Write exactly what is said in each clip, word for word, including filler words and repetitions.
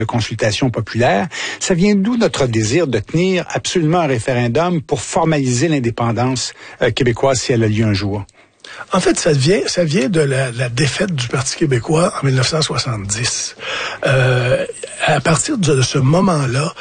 de consultation populaire. Ça vient d'où notre désir de tenir absolument un référendum pour formaliser l'indépendance euh, québécoise si elle a lieu un jour? En fait, ça vient, ça vient de la, la défaite du Parti québécois en dix-neuf cent soixante-dix. Euh, à partir de ce moment-là,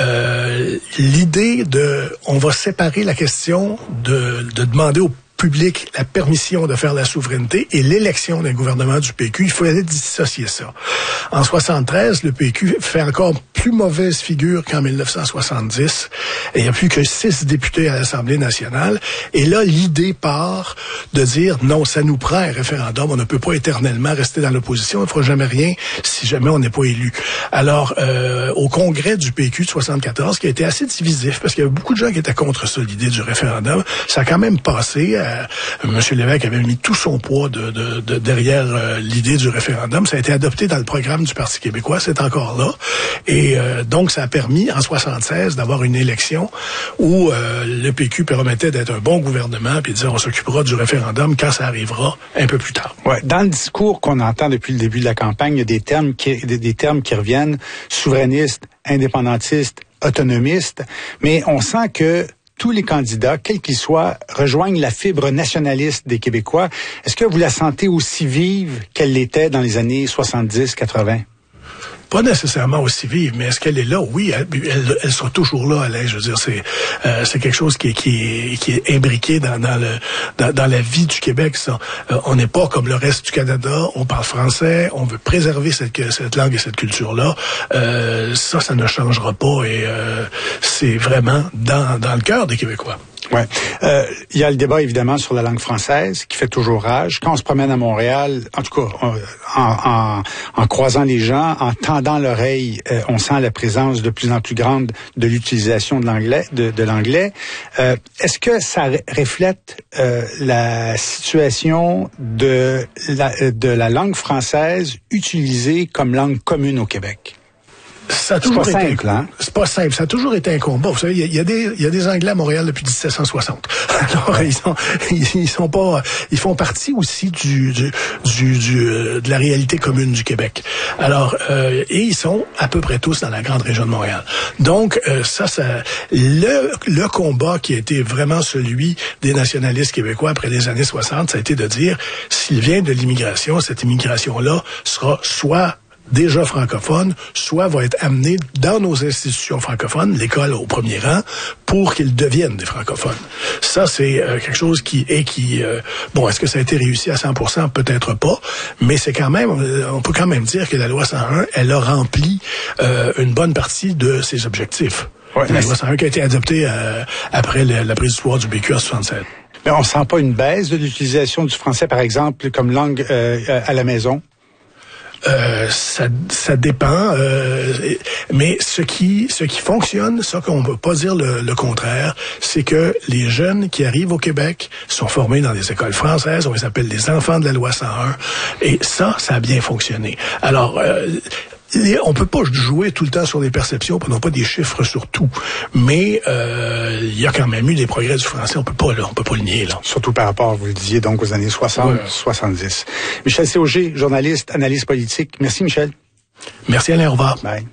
euh, l'idée de, on va séparer la question de, de demander au public la permission de faire la souveraineté et l'élection d'un gouvernement du P Q, il fallait dissocier ça. En soixante-treize, le P Q fait encore plus mauvaise figure qu'en dix-neuf cent soixante-dix. Et il n'y a plus que six députés à l'Assemblée nationale. Et là, l'idée part de dire, non, ça nous prend un référendum. On ne peut pas éternellement rester dans l'opposition. On ne fera jamais rien si jamais on n'est pas élu. Alors, euh, au congrès du P Q de soixante-quatorze, qui a été assez divisif, parce qu'il y avait beaucoup de gens qui étaient contre ça, l'idée du référendum, ça a quand même passé. Euh, M. Lévesque avait mis tout son poids de, de, de derrière euh, l'idée du référendum. Ça a été adopté dans le programme du Parti québécois. C'est encore là. Et euh, donc, ça a permis, en soixante-seize, d'avoir une élection où euh, le P Q permettait d'être un bon gouvernement puis de dire on s'occupera du référendum quand ça arrivera un peu plus tard. Ouais, dans le discours qu'on entend depuis le début de la campagne, il y a des termes qui, des, des termes qui reviennent, souverainiste, indépendantiste, autonomiste, mais on sent que tous les candidats, quels qu'ils soient, rejoignent la fibre nationaliste des Québécois. Est-ce que vous la sentez aussi vive qu'elle l'était dans les années soixante-dix quatre-vingt? Pas nécessairement aussi vive, mais est-ce qu'elle est là? Oui, elle, elle, elle sera toujours là, Alain. Je veux dire, c'est euh, c'est quelque chose qui est qui est qui est imbriqué dans dans le dans, dans la vie du Québec. Ça, euh, on n'est pas comme le reste du Canada. On parle français. On veut préserver cette cette langue et cette culture-là. Euh, ça, ça ne changera pas et euh, c'est vraiment dans dans le cœur des Québécois. Ouais. Euh, il y a le débat, évidemment, sur la langue française, qui fait toujours rage. Quand on se promène à Montréal, en tout cas, on, en, en, en croisant les gens, en tendant l'oreille, euh, on sent la présence de plus en plus grande de l'utilisation de l'anglais. De, de l'anglais. Euh, est-ce que ça reflète euh, la situation de la, de la langue française utilisée comme langue commune au Québec? Ça a toujours c'est pas été simple, hein? C'est pas simple. Ça a toujours été un combat. Vous savez, il y, y a des, il y a des Anglais à Montréal depuis dix-sept cent soixante. Alors, ils sont, ils, ils sont pas, ils font partie aussi du, du, du, du de la réalité commune du Québec. Alors, euh, et ils sont à peu près tous dans la grande région de Montréal. Donc, euh, ça, ça, le, le combat qui a été vraiment celui des nationalistes québécois après les années soixante, ça a été de dire, s'il vient de l'immigration, cette immigration-là sera soit déjà francophone, soit va être amené dans nos institutions francophones, l'école au premier rang, pour qu'ils deviennent des francophones. Ça, c'est euh, quelque chose qui est qui... Euh, bon, est-ce que ça a été réussi à cent pour cent? Peut-être pas, mais c'est quand même... On peut quand même dire que la loi cent un, elle a rempli euh, une bonne partie de ses objectifs. Ouais, la loi cent un qui a été adoptée euh, après le, la prise du pouvoir du P Q en soixante-sept. Mais on sent pas une baisse de l'utilisation du français, par exemple, comme langue euh, à la maison? Euh, ça, ça dépend, euh, mais ce qui, ce qui fonctionne, ça qu'on ne peut pas dire le, le contraire, c'est que les jeunes qui arrivent au Québec sont formés dans des écoles françaises, on les appelle les enfants de la loi cent un, et ça, ça a bien fonctionné. Alors, euh, on peut pas jouer tout le temps sur des perceptions, on n'a pas des chiffres sur tout, mais euh, il y a quand même eu des progrès du français, on peut pas là, on peut pas le nier là. Surtout par rapport, vous le disiez, donc aux années soixante, ouais. soixante-dix. Michel Sauger, journaliste, analyste politique. Merci Michel. Merci Alain, au revoir. Bye.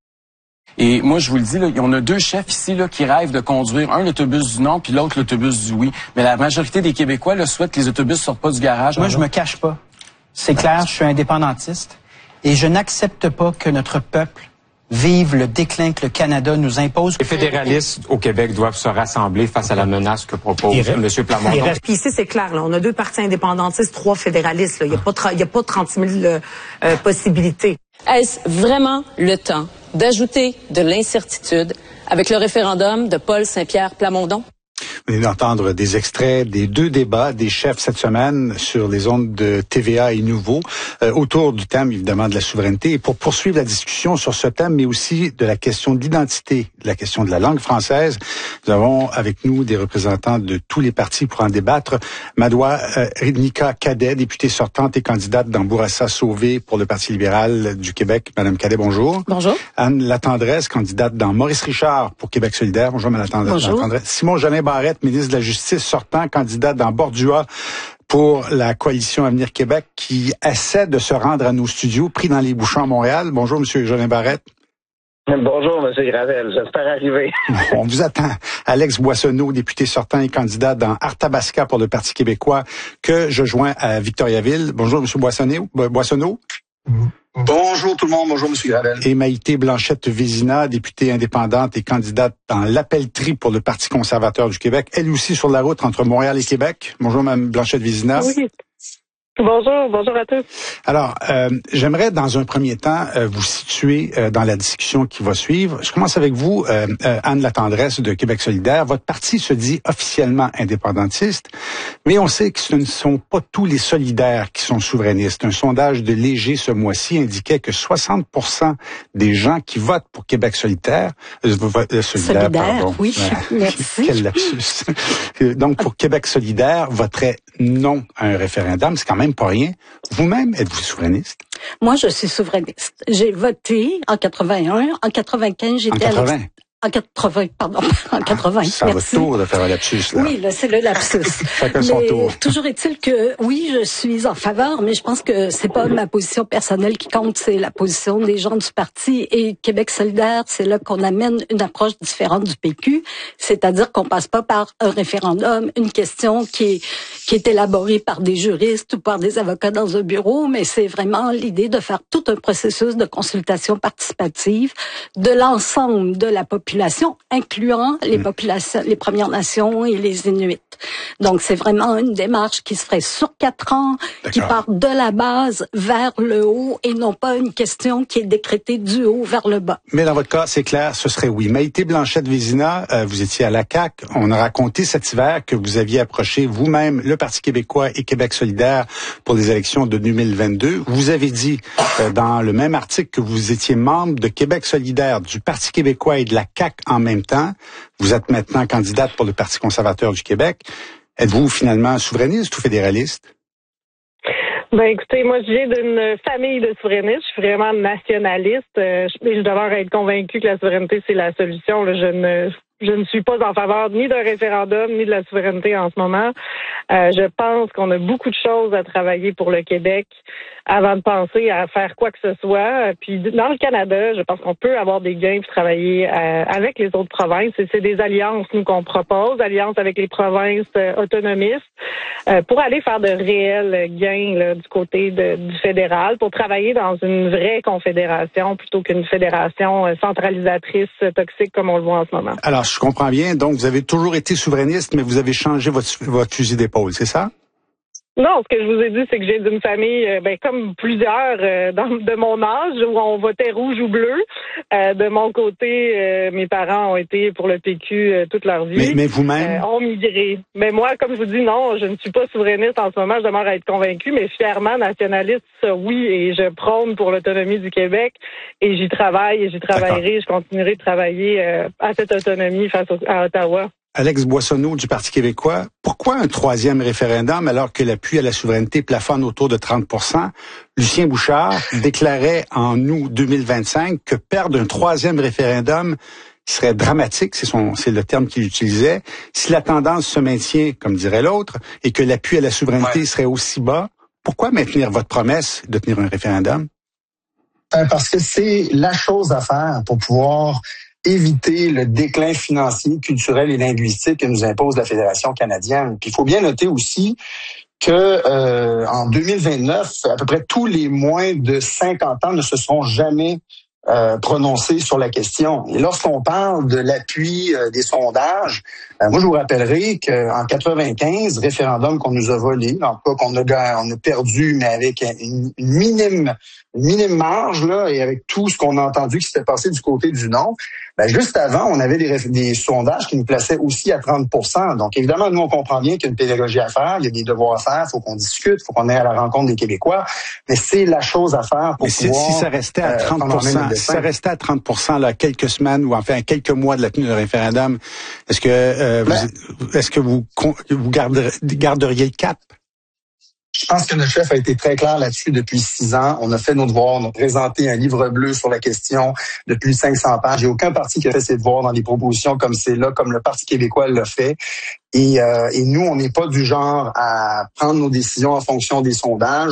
Et moi, je vous le dis, là, on a deux chefs ici là, qui rêvent de conduire un l'autobus du non puis l'autre l'autobus du oui. Mais la majorité des Québécois là, souhaitent que les autobus sortent pas du garage. Moi, je me cache pas. C'est clair, je suis indépendantiste. Et je n'accepte pas que notre peuple vive le déclin que le Canada nous impose. Les fédéralistes au Québec doivent se rassembler face à la menace que propose M. Plamondon. Puis ici, c'est clair, là, on a deux partis indépendantistes, trois fédéralistes. Là. Il n'y a pas, tra- il y a pas trente mille euh, euh, possibilités. Est-ce vraiment le temps d'ajouter de l'incertitude avec le référendum de Paul Saint-Pierre Plamondon? Vous venez d'entendre des extraits des deux débats des chefs cette semaine sur les ondes de T V A et Nouveau, euh, autour du thème, évidemment, de la souveraineté. Et pour poursuivre la discussion sur ce thème, mais aussi de la question d'identité, de la question de la langue française, nous avons avec nous des représentants de tous les partis pour en débattre. Madoua euh, Nika Cadet, députée sortante et candidate dans Bourassa-Sauvé pour le Parti libéral du Québec. Madame Cadet, bonjour. Bonjour. Anne Latendresse, candidate dans Maurice Richard pour Québec solidaire. Bonjour, Madame Latendresse. Bonjour. Simon Jolin Barrette, ministre de la Justice sortant, candidat dans Bordua pour la coalition Avenir Québec, qui essaie de se rendre à nos studios, pris dans les bouchons à Montréal. Bonjour, Monsieur Jolin Barrette. Bonjour, M. Gravel. J'espère arriver. On vous attend. Alex Boissonneau, député sortant et candidat dans Arthabasca pour le Parti québécois, que je joins à Victoriaville. Bonjour, M. Boissonneau. Boissonneau. Bonjour tout le monde, bonjour M. Gravel. Et Maïté Blanchette-Vézina, députée indépendante et candidate dans l'Appellerie pour le Parti conservateur du Québec, elle aussi sur la route entre Montréal et Québec. Bonjour Mme Blanchette-Vézina. Oui. Bonjour, bonjour à tous. Alors, euh, j'aimerais dans un premier temps euh, vous situer euh, dans la discussion qui va suivre. Je commence avec vous, euh, euh, Anne Latendresse de Québec solidaire. Votre parti se dit officiellement indépendantiste, mais on sait que ce ne sont pas tous les solidaires qui sont souverainistes. Un sondage de Léger ce mois-ci indiquait que soixante pour cent des gens qui votent pour Québec solidaire, euh, euh, solidaire, solidaire pardon. Oui, ouais. merci. Quel lapsus. Donc, pour Québec solidaire, voteraient non à un référendum. C'est quand même pas rien. Vous-même, êtes-vous souverainiste? Moi, je suis souverainiste. J'ai voté en quatre-vingt-un. En quatre-vingt-quinze, j'étais en quatre-vingts. En quatre-vingts, pardon, en quatre-vingts. C'est à votre tour de faire un lapsus, là. Oui, là, c'est le lapsus. Chacun son mais tour. Toujours est-il que, oui, je suis en faveur, mais je pense que c'est pas ma position personnelle qui compte, c'est la position des gens du parti. Et Québec solidaire, c'est là qu'on amène une approche différente du P Q, c'est-à-dire qu'on passe pas par un référendum, une question qui est, qui est élaborée par des juristes ou par des avocats dans un bureau, mais c'est vraiment l'idée de faire tout un processus de consultation participative de l'ensemble de la population, incluant les populations, les Premières Nations et les Inuits. Donc, c'est vraiment une démarche qui se ferait sur quatre ans, qui part de la base vers le haut et non pas une question qui est décrétée du haut vers le bas. Mais dans votre cas, c'est clair, ce serait oui. Maïté Blanchette-Vézina, euh, vous étiez à la C A Q. On a raconté cet hiver que vous aviez approché vous-même le Parti québécois et Québec solidaire pour les élections de deux mille vingt-deux. Vous avez dit euh, dans le même article que vous étiez membre de Québec solidaire, du Parti québécois et de la C A Q en même temps. Vous êtes maintenant candidate pour le Parti conservateur du Québec. Êtes-vous finalement souverainiste ou fédéraliste? Ben écoutez, moi je viens d'une famille de souverainistes, je suis vraiment nationaliste, euh, mais je demeure être convaincue que la souveraineté c'est la solution. Là, je ne je ne suis pas en faveur ni d'un référendum ni de la souveraineté en ce moment. Euh, je pense qu'on a beaucoup de choses à travailler pour le Québec avant de penser à faire quoi que ce soit. Puis dans le Canada, je pense qu'on peut avoir des gains pour travailler euh, avec les autres provinces. Et c'est des alliances, nous, qu'on propose, alliances avec les provinces euh, autonomistes, euh, pour aller faire de réels gains là, du côté de, du fédéral, pour travailler dans une vraie confédération plutôt qu'une fédération euh, centralisatrice euh, toxique comme on le voit en ce moment. Alors, je comprends bien. Donc, vous avez toujours été souverainiste, mais vous avez changé votre, votre fusil d'épaule, c'est ça? Non, ce que je vous ai dit, c'est que j'ai d'une famille, euh, ben comme plusieurs euh, dans, de mon âge, où on votait rouge ou bleu. Euh, de mon côté, euh, mes parents ont été pour le P Q euh, toute leur vie. Mais, mais vous-même? Euh, ont migré. Mais moi, comme je vous dis, non, je ne suis pas souverainiste en ce moment. Je demeure à être convaincue, mais fièrement nationaliste, ça, oui. Et je prône pour l'autonomie du Québec. Et j'y travaille et j'y travaillerai. Je continuerai de travailler euh, à cette autonomie face au, à Ottawa. Alex Boissonneau du Parti québécois, pourquoi un troisième référendum alors que l'appui à la souveraineté plafonne autour de trente pour cent? Lucien Bouchard déclarait en août deux mille vingt-cinq que perdre un troisième référendum serait dramatique, c'est son, c'est le terme qu'il utilisait, si la tendance se maintient, comme dirait l'autre, et que l'appui à la souveraineté ouais. serait aussi bas. Pourquoi maintenir votre promesse de tenir un référendum? Parce que c'est la chose à faire pour pouvoir éviter le déclin financier, culturel et linguistique que nous impose la Fédération canadienne. Puis il faut bien noter aussi que euh, en deux mille vingt-neuf, à peu près tous les moins de cinquante ans ne se sont jamais euh, prononcés sur la question. Et lorsqu'on parle de l'appui euh, des sondages, euh, moi je vous rappellerai qu'en quatre-vingt-quinze, référendum qu'on nous a volé, en tout cas qu'on a, on a perdu, mais avec une, une minime une minime marge, là, et avec tout ce qu'on a entendu qui s'était passé du côté du non, ben, juste avant, on avait des, des sondages qui nous plaçaient aussi à trente pour cent. Donc, évidemment, nous, on comprend bien qu'il y a une pédagogie à faire, il y a des devoirs à faire, il faut qu'on discute, il faut qu'on aille à la rencontre des Québécois, mais c'est la chose à faire pour mais si, pouvoir... si ça restait à trente pour cent, euh, si ça restait à trente pour cent, là, quelques semaines ou enfin quelques mois de la tenue du référendum, est-ce que, euh, ben, vous, est-ce que vous, vous garderiez, garderiez le cap? Je pense que notre chef a été très clair là-dessus depuis six ans. On a fait nos devoirs, on a présenté un livre bleu sur la question de plus de cinq cents pages. Il n'y a aucun parti qui a fait ses devoirs dans des propositions comme c'est-là, comme le Parti québécois l'a fait. Et, euh, et nous, on n'est pas du genre à prendre nos décisions en fonction des sondages.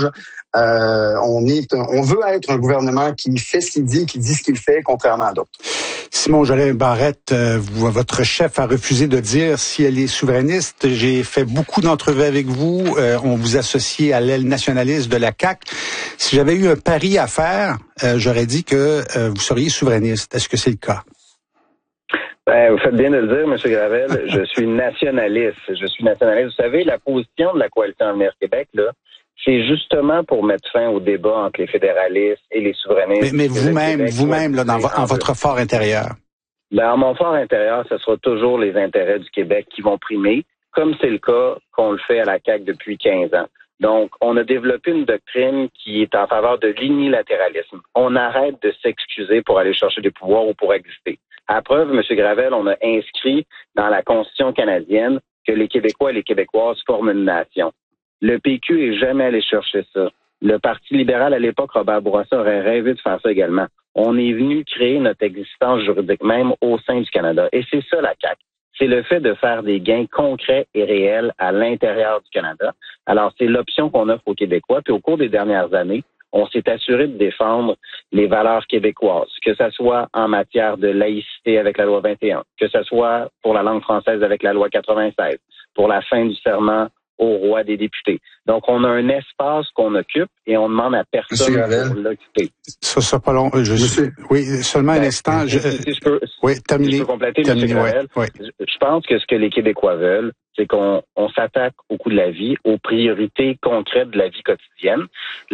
Euh, on est, on veut être un gouvernement qui fait ce qu'il dit, qui dit ce qu'il fait, contrairement à d'autres. Simon Jolin Barrette, euh, vous, votre chef a refusé de dire si elle est souverainiste. J'ai fait beaucoup d'entrevues avec vous. Euh, on vous associe à l'aile nationaliste de la C A Q. Si j'avais eu un pari à faire, euh, j'aurais dit que euh, vous seriez souverainiste. Est-ce que c'est le cas? Ben, vous faites bien de le dire, M. Gravel. Je suis nationaliste. Je suis nationaliste. Vous savez, la position de la Coalition Avenir Québec, là, c'est justement pour mettre fin au débat entre les fédéralistes et les souverainistes. Mais, mais vous-même, vous-même, là, dans vo- en votre fort intérieur. Ben, en mon fort intérieur, ce sera toujours les intérêts du Québec qui vont primer, comme c'est le cas qu'on le fait à la C A Q depuis quinze ans. Donc, on a développé une doctrine qui est en faveur de l'unilatéralisme. On arrête de s'excuser pour aller chercher des pouvoirs ou pour exister. À preuve, M. Gravel, on a inscrit dans la Constitution canadienne que les Québécois et les Québécoises forment une nation. Le P Q est jamais allé chercher ça. Le Parti libéral, à l'époque, Robert Bourassa, aurait rêvé de faire ça également. On est venu créer notre existence juridique même au sein du Canada. Et c'est ça, la C A Q. C'est le fait de faire des gains concrets et réels à l'intérieur du Canada. Alors, c'est l'option qu'on offre aux Québécois. Puis au cours des dernières années, on s'est assuré de défendre les valeurs québécoises, que ce soit en matière de laïcité avec la loi vingt et un, que ce soit pour la langue française avec la loi quatre-vingt-seize, pour la fin du serment au roi des députés. Donc, on a un espace qu'on occupe et on demande à personne pour l'occuper. Ça sera pas long. Je suis... Oui, seulement ben, un instant. Je... Si je peux, oui, terminé. Si je peux compléter, terminé, M. Gravel, ouais, ouais. Je pense que ce que les Québécois veulent, c'est qu'on on s'attaque au coût de la vie, aux priorités concrètes de la vie quotidienne.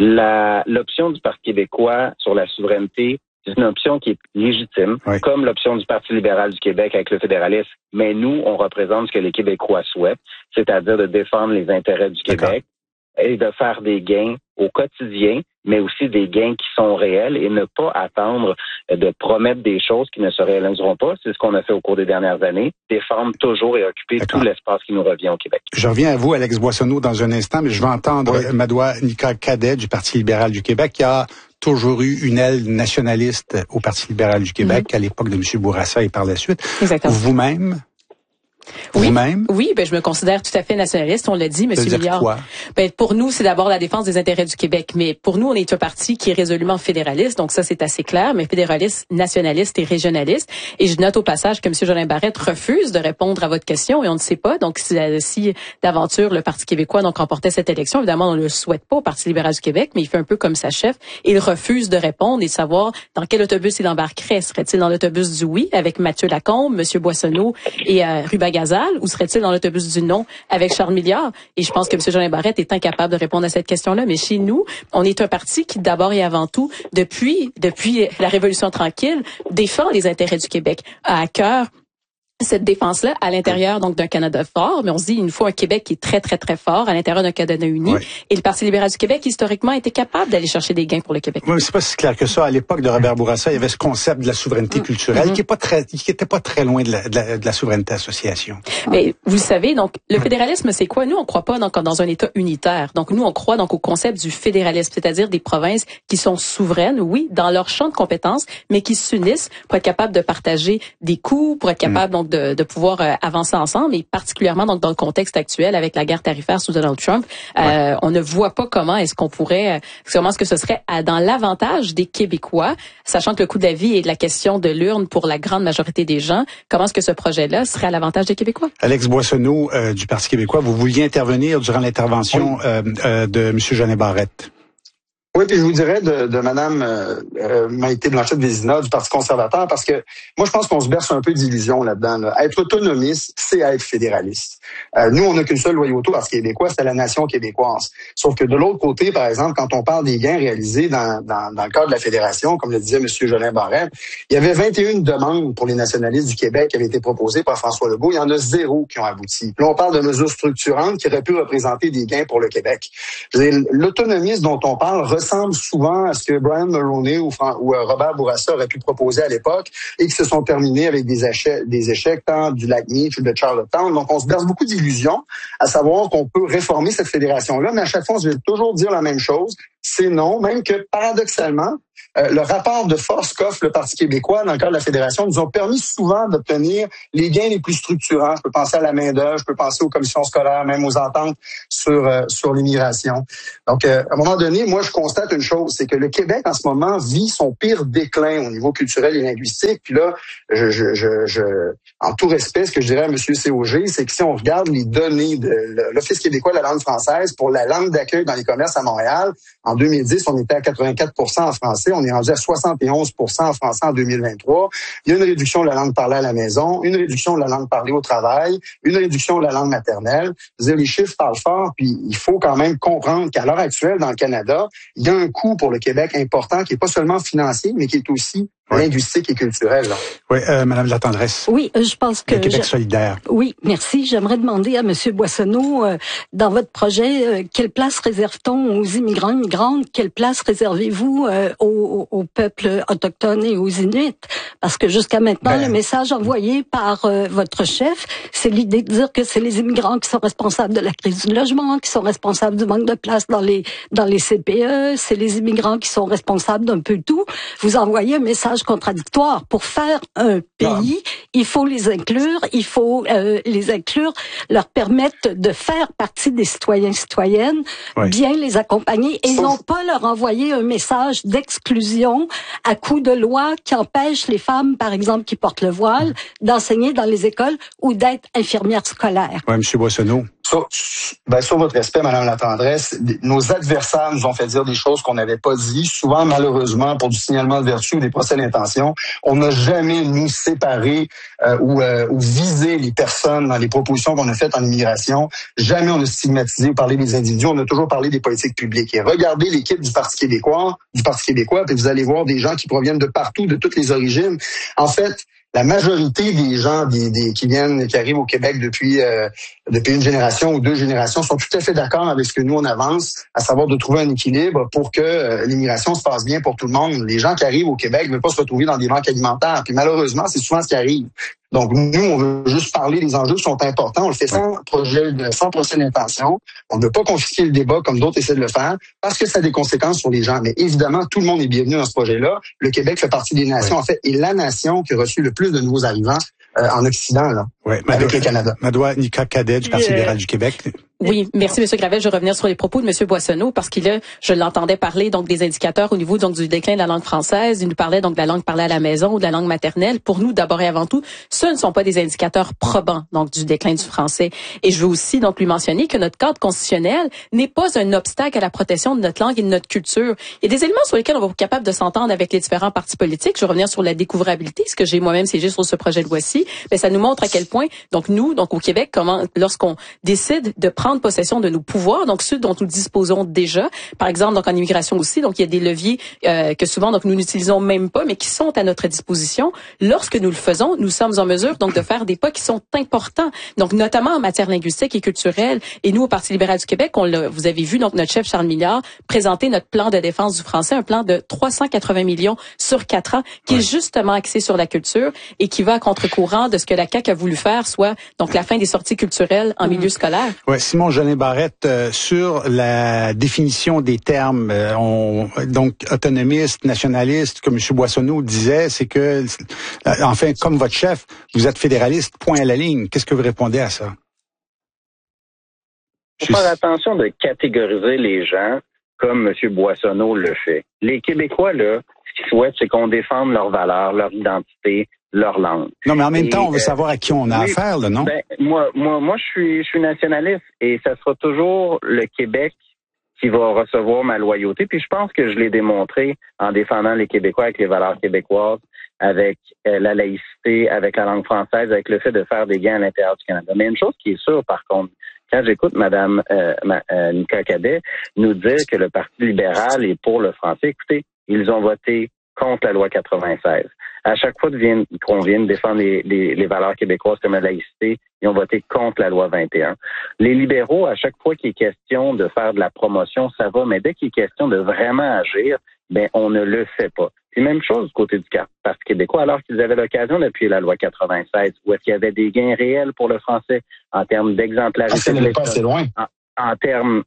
La, l'option du Parti québécois sur la souveraineté, c'est une option qui est légitime, oui. Comme l'option du Parti libéral du Québec avec le fédéralisme. Mais nous, on représente ce que les Québécois souhaitent, c'est-à-dire de défendre les intérêts du D'accord. Québec et de faire des gains au quotidien, mais aussi des gains qui sont réels et ne pas attendre de promettre des choses qui ne se réaliseront pas. C'est ce qu'on a fait au cours des dernières années, défendre toujours et occuper D'accord. tout l'espace qui nous revient au Québec. Je reviens à vous, Alex Boissonneau, dans un instant, mais je vais entendre oui. Madoua Nicole Cadet du Parti libéral du Québec qui a toujours eu une aile nationaliste au Parti libéral du Québec mm-hmm. à l'époque de M. Bourassa et par la suite. Exactement. Vous-même? Oui, Vous-même? Oui, ben je me considère tout à fait nationaliste, on l'a dit, M. Milliard. Quoi? Ben pour nous, c'est d'abord la défense des intérêts du Québec, mais pour nous, on est un parti qui est résolument fédéraliste, donc ça c'est assez clair, mais fédéraliste, nationaliste et régionaliste. Et je note au passage que M. Jolin Barrette refuse de répondre à votre question et on ne sait pas. Donc si, si d'aventure le Parti québécois donc remportait cette élection, évidemment on ne le souhaite pas au Parti libéral du Québec, mais il fait un peu comme sa chef. Il refuse de répondre et de savoir dans quel autobus il embarquerait. Serait-il dans l'autobus du oui avec Mathieu Lacombe, M. Boissonneau et euh, Ruba Gazal, ou serait-il dans l'autobus du non avec Charles Milliard? Et je pense que M. Jolin Barrette est incapable de répondre à cette question-là. Mais chez nous, on est un parti qui, d'abord et avant tout, depuis, depuis la Révolution tranquille, défend les intérêts du Québec, a à cœur cette défense-là à l'intérieur donc d'un Canada fort, mais on se dit il nous faut un Québec qui est très très très fort à l'intérieur d'un Canada uni. Oui. Et le Parti libéral du Québec historiquement était capable d'aller chercher des gains pour le Québec. Oui, mais c'est pas si clair que ça. À l'époque de Robert Bourassa, il y avait ce concept de la souveraineté mmh. culturelle mmh. qui est pas très, qui était pas très loin de la, de la, de la souveraineté association. Mais vous le savez, donc le fédéralisme c'est quoi? Nous on croit pas donc dans un État unitaire. Donc nous on croit donc au concept du fédéralisme, c'est-à-dire des provinces qui sont souveraines, oui, dans leur champ de compétences, mais qui s'unissent pour être capables de partager des coûts, pour être capables mmh. donc de, de pouvoir euh, avancer ensemble, et particulièrement donc dans le contexte actuel avec la guerre tarifaire sous Donald Trump, euh, ouais. on ne voit pas comment est-ce qu'on pourrait, comment est-ce que ce serait à, dans l'avantage des Québécois, sachant que le coût de la vie est de la question de l'urne pour la grande majorité des gens, comment est-ce que ce projet-là serait à l'avantage des Québécois? Alex Boissonneau euh, du Parti québécois, vous vouliez intervenir durant l'intervention oui. euh, euh, de M. Jolin Barrette. Oui, puis je vous dirais de, de Mme euh, euh, Maïté Blanchette-Vézina du Parti conservateur, parce que moi, je pense qu'on se berce un peu d'illusions là-dedans. Là. Être autonomiste, c'est être fédéraliste. Euh, nous, on n'a qu'une seule loyauté au Parti québécois, c'est la nation québécoise. Sauf que de l'autre côté, par exemple, quand on parle des gains réalisés dans, dans, dans le cadre de la fédération, comme le disait M. Jolin Barrette, il y avait vingt et une demandes pour les nationalistes du Québec qui avaient été proposées par François Legault. Il y en a zéro qui ont abouti. Là, on parle de mesures structurantes qui auraient pu représenter des gains pour le Québec. L'autonomisme dont on parle ressemble souvent à ce que Brian Mulroney ou, Fran- ou euh, Robert Bourassa auraient pu proposer à l'époque et qui se sont terminés avec des échecs, des échecs tant du Lac-Meech ou de Charlottetown. Donc, on se berce beaucoup d'illusions à savoir qu'on peut réformer cette fédération-là, mais à chaque fois, on se veut toujours dire la même chose. c'est non, même que paradoxalement, euh, le rapport de force qu'offre le Parti québécois dans le cadre de la Fédération nous ont permis souvent d'obtenir les gains les plus structurants. Je peux penser à la main-d'œuvre, je peux penser aux commissions scolaires, même aux ententes sur euh, sur l'immigration. Donc, euh, à un moment donné, moi, je constate une chose, c'est que le Québec, en ce moment, vit son pire déclin au niveau culturel et linguistique. Puis là, je, je, je, je en tout respect, ce que je dirais à M. C O G, c'est que si on regarde les données de l'Office québécois de la langue française pour la langue d'accueil dans les commerces à Montréal, en deux mille dix, on était à quatre-vingt-quatre pour cent en français, on est rendu à soixante et onze pour cent en français en deux mille vingt-trois. Il y a une réduction de la langue parlée à la maison, une réduction de la langue parlée au travail, une réduction de la langue maternelle. Je veux dire, les chiffres parlent fort, puis il faut quand même comprendre qu'à l'heure actuelle, dans le Canada, il y a un coût pour le Québec important qui est pas seulement financier, mais qui est aussi oui. linguistique et culturel. Là. Oui, euh, Madame Latendresse. Oui, je pense que... Le Québec je... solidaire. Oui, merci. J'aimerais demander à M. Boissonneau, euh, dans votre projet, euh, quelle place réserve-t-on aux immigrants, immigrantes? Quelle place réservez-vous euh, aux, aux peuples autochtones et aux Inuits? Parce que jusqu'à maintenant, ben... le message envoyé par euh, votre chef, c'est l'idée de dire que c'est les immigrants qui sont responsables de la crise du logement, qui sont responsables du manque de place dans les dans les C P E, c'est les immigrants qui sont responsables d'un peu tout. Vous envoyez un message contradictoire. Pour faire un pays, non. il faut les inclure, il faut euh, les inclure, leur permettre de faire partie des citoyens citoyennes, oui. bien les accompagner et Sauf... non pas leur envoyer un message d'exclusion à coup de loi qui empêche les femmes, par exemple, qui portent le voile, d'enseigner dans les écoles ou d'être infirmières scolaires. Oui, M. Boissonneau. Sur, ben, sur votre respect, Madame Latendresse, nos adversaires nous ont fait dire des choses qu'on n'avait pas dit. Souvent, malheureusement, pour du signalement de vertu ou des procès d'intention, on n'a jamais nous séparé euh, ou, euh, ou visé les personnes dans les propositions qu'on a faites en immigration. Jamais on a stigmatisé ou parlé des individus. On a toujours parlé des politiques publiques. Et regardez l'équipe du Parti québécois, du Parti québécois, puis vous allez voir des gens qui proviennent de partout, de toutes les origines. En fait, la majorité des gens des, des, qui viennent, qui arrivent au Québec depuis euh, depuis une génération ou deux générations sont tout à fait d'accord avec ce que nous on avance, à savoir de trouver un équilibre pour que euh, l'immigration se passe bien pour tout le monde. Les gens qui arrivent au Québec ne veulent pas se retrouver dans des banques alimentaires. Puis malheureusement, c'est souvent ce qui arrive. Donc, nous, on veut juste parler des enjeux qui sont importants. On le fait sans projet, sans procès d'intention. On ne veut pas confisquer le débat comme d'autres essaient de le faire parce que ça a des conséquences sur les gens. Mais évidemment, tout le monde est bienvenu dans ce projet-là. Le Québec fait partie des nations, oui. en fait, et la nation qui a reçu le plus de nouveaux arrivants euh, en Occident, là, oui. avec Madoua, le Canada. Madoua Nika Cadet du Parti yeah. libéral du Québec. Oui, merci M. Gravel. Je vais revenir sur les propos de M. Boissonneau parce qu'il a, je l'entendais parler donc des indicateurs au niveau donc du déclin de la langue française. Il nous parlait donc de la langue parlée à la maison ou de la langue maternelle. Pour nous, d'abord et avant tout, ce ne sont pas des indicateurs probants donc du déclin du français. Et je veux aussi donc lui mentionner que notre cadre constitutionnel n'est pas un obstacle à la protection de notre langue et de notre culture. Il y a des éléments sur lesquels on va être capable de s'entendre avec les différents partis politiques. Je vais revenir sur la découvrabilité, ce que j'ai moi-même siégé sur ce projet de loi-ci. Mais ça nous montre à quel point donc nous donc au Québec comment lorsqu'on décide de prendre possession de nos pouvoirs, donc ceux dont nous disposons déjà. Par exemple, donc en immigration aussi, donc il y a des leviers euh, que souvent donc nous n'utilisons même pas, mais qui sont à notre disposition. Lorsque nous le faisons, nous sommes en mesure donc de faire des pas qui sont importants, donc notamment en matière linguistique et culturelle. Et nous, au Parti libéral du Québec, on l'a, vous avez vu donc notre chef Charles Milliard présenter notre plan de défense du français, un plan de trois cent quatre-vingts millions sur quatre ans, qui ouais. est justement axé sur la culture et qui va à contre-courant de ce que la C A Q a voulu faire, soit donc la fin des sorties culturelles en mmh. milieu scolaire. Ouais, Simon Jolin Barrette, euh, sur la définition des termes, euh, on, donc autonomiste, nationaliste, comme M. Boissonneau disait, c'est que, euh, enfin, comme votre chef, vous êtes fédéraliste, point à la ligne. Qu'est-ce que vous répondez à ça? Il faut faire attention de catégoriser les gens comme M. Boissonneau le fait. Les Québécois, là, ce qu'ils souhaitent, c'est qu'on défende leurs valeurs, leur identité, leur langue. Non, mais en même et, temps, on veut euh, savoir à qui on a oui, affaire, là, non? Ben, moi, moi, moi, je suis, je suis nationaliste et ça sera toujours le Québec qui va recevoir ma loyauté. Puis je pense que je l'ai démontré en défendant les Québécois avec les valeurs québécoises, avec euh, la laïcité, avec la langue française, avec le fait de faire des gains à l'intérieur du Canada. Mais une chose qui est sûre, par contre, quand j'écoute Mme euh, euh, Nika Cadet nous dire que le Parti libéral est pour le français, écoutez, ils ont voté contre la loi quatre-vingt-seize. À chaque fois qu'on vient de défendre les, les, les valeurs québécoises comme la laïcité, ils ont voté contre la loi vingt et un. Les libéraux, à chaque fois qu'il est question de faire de la promotion, ça va, mais dès qu'il est question de vraiment agir, ben on ne le fait pas. C'est même chose du côté du Parti québécois, alors qu'ils avaient l'occasion d'appuyer la loi quatre-vingt-seize, où est-ce qu'il y avait des gains réels pour le français en termes d'exemplarité. Ah, c'est pas assez loin. En, en termes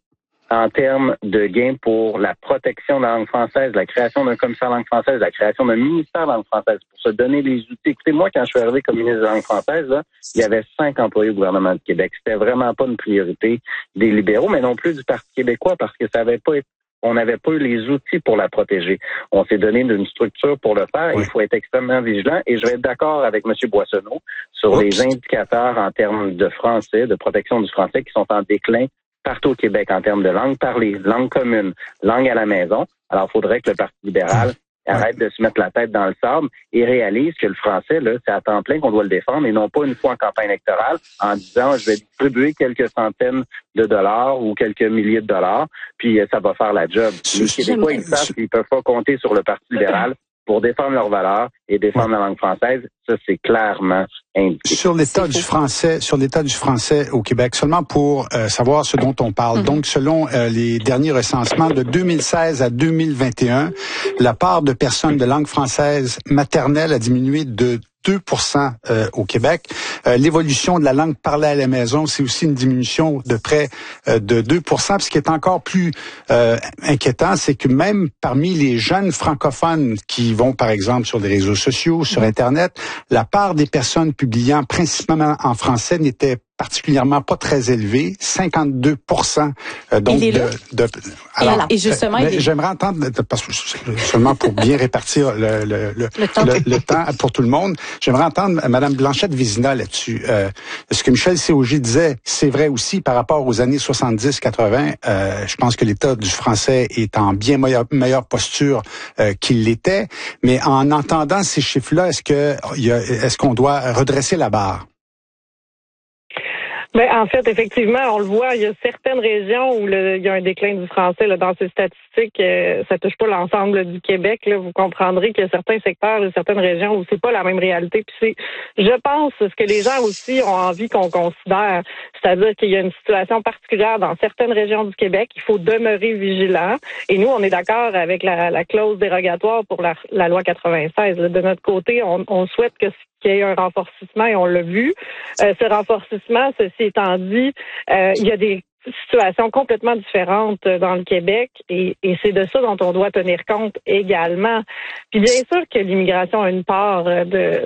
en termes de gains pour la protection de la langue française, la création d'un commissaire de langue française, la création d'un ministère de langue française pour se donner les outils. Écoutez, moi, quand je suis arrivé comme ministre de langue française, là, il y avait cinq employés au gouvernement du Québec. C'était vraiment pas une priorité des libéraux, mais non plus du Parti québécois, parce que ça avait pas été on n'avait pas eu les outils pour la protéger. On s'est donné une structure pour le faire. Oui. Il faut être extrêmement vigilant. Et je vais être d'accord avec M. Boissonneau sur Oups. les indicateurs en termes de français, de protection du français qui sont en déclin partout au Québec en termes de langue parlée, langue commune, langue à la maison. Alors, il faudrait que le Parti libéral arrête de se mettre la tête dans le sable et réalise que le français, là, c'est à temps plein qu'on doit le défendre et non pas une fois en campagne électorale en disant je vais distribuer quelques centaines de dollars ou quelques milliers de dollars, puis ça va faire la job. Les Québécois, ils savent qu'ils peuvent pas compter sur le Parti libéral pour défendre leurs valeurs et défendre la langue française. Ça, c'est clairement indiqué. Sur l'état du français, sur l'état du français au Québec, seulement pour euh, savoir ce dont on parle. Mm-hmm. Donc, selon euh, les derniers recensements de deux mille seize à deux mille vingt et un, la part de personnes de langue française maternelle a diminué de deux pour cent euh, au Québec. Euh, l'évolution de la langue parlée à la maison, c'est aussi une diminution de près euh, de deux pour cent. Puis ce qui est encore plus euh, inquiétant, c'est que même parmi les jeunes francophones qui vont, par exemple, sur les réseaux sociaux, sur Internet, la part des personnes publiant principalement en français n'était particulièrement pas très élevé, cinquante-deux pour cent. Euh, donc de, de, alors, et, et justement, euh, j'aimerais entendre, parce que seulement pour bien répartir le, le, le, le, temps. le, le temps pour tout le monde, j'aimerais entendre Mme Blanchette-Vézina là-dessus. Euh, ce que Michel Séauger disait, c'est vrai aussi par rapport aux années soixante-dix quatre-vingt. Euh, je pense que l'état du français est en bien meilleure, meilleure posture euh, qu'il l'était. Mais en entendant ces chiffres-là, est-ce que il y a, est-ce qu'on doit redresser la barre? Ben, en fait, effectivement, on le voit, il y a certaines régions où le, il y a un déclin du français là, dans ces statistiques. Euh, ça touche pas l'ensemble du Québec. Là, vous comprendrez qu'il y a certains secteurs, certaines régions où c'est pas la même réalité. Puis c'est, je pense, ce que les gens aussi ont envie qu'on considère, c'est-à-dire qu'il y a une situation particulière dans certaines régions du Québec. Il faut demeurer vigilant. Et nous, on est d'accord avec la, la clause dérogatoire pour la, la loi quatre-vingt-seize. Là. De notre côté, on, on souhaite que qu'il y ait un renforcement et on l'a vu. Euh, ce renforcement, ceci étant dit, euh, il y a des situations complètement différentes dans le Québec et, et c'est de ça dont on doit tenir compte également. Puis bien sûr que l'immigration a une part de...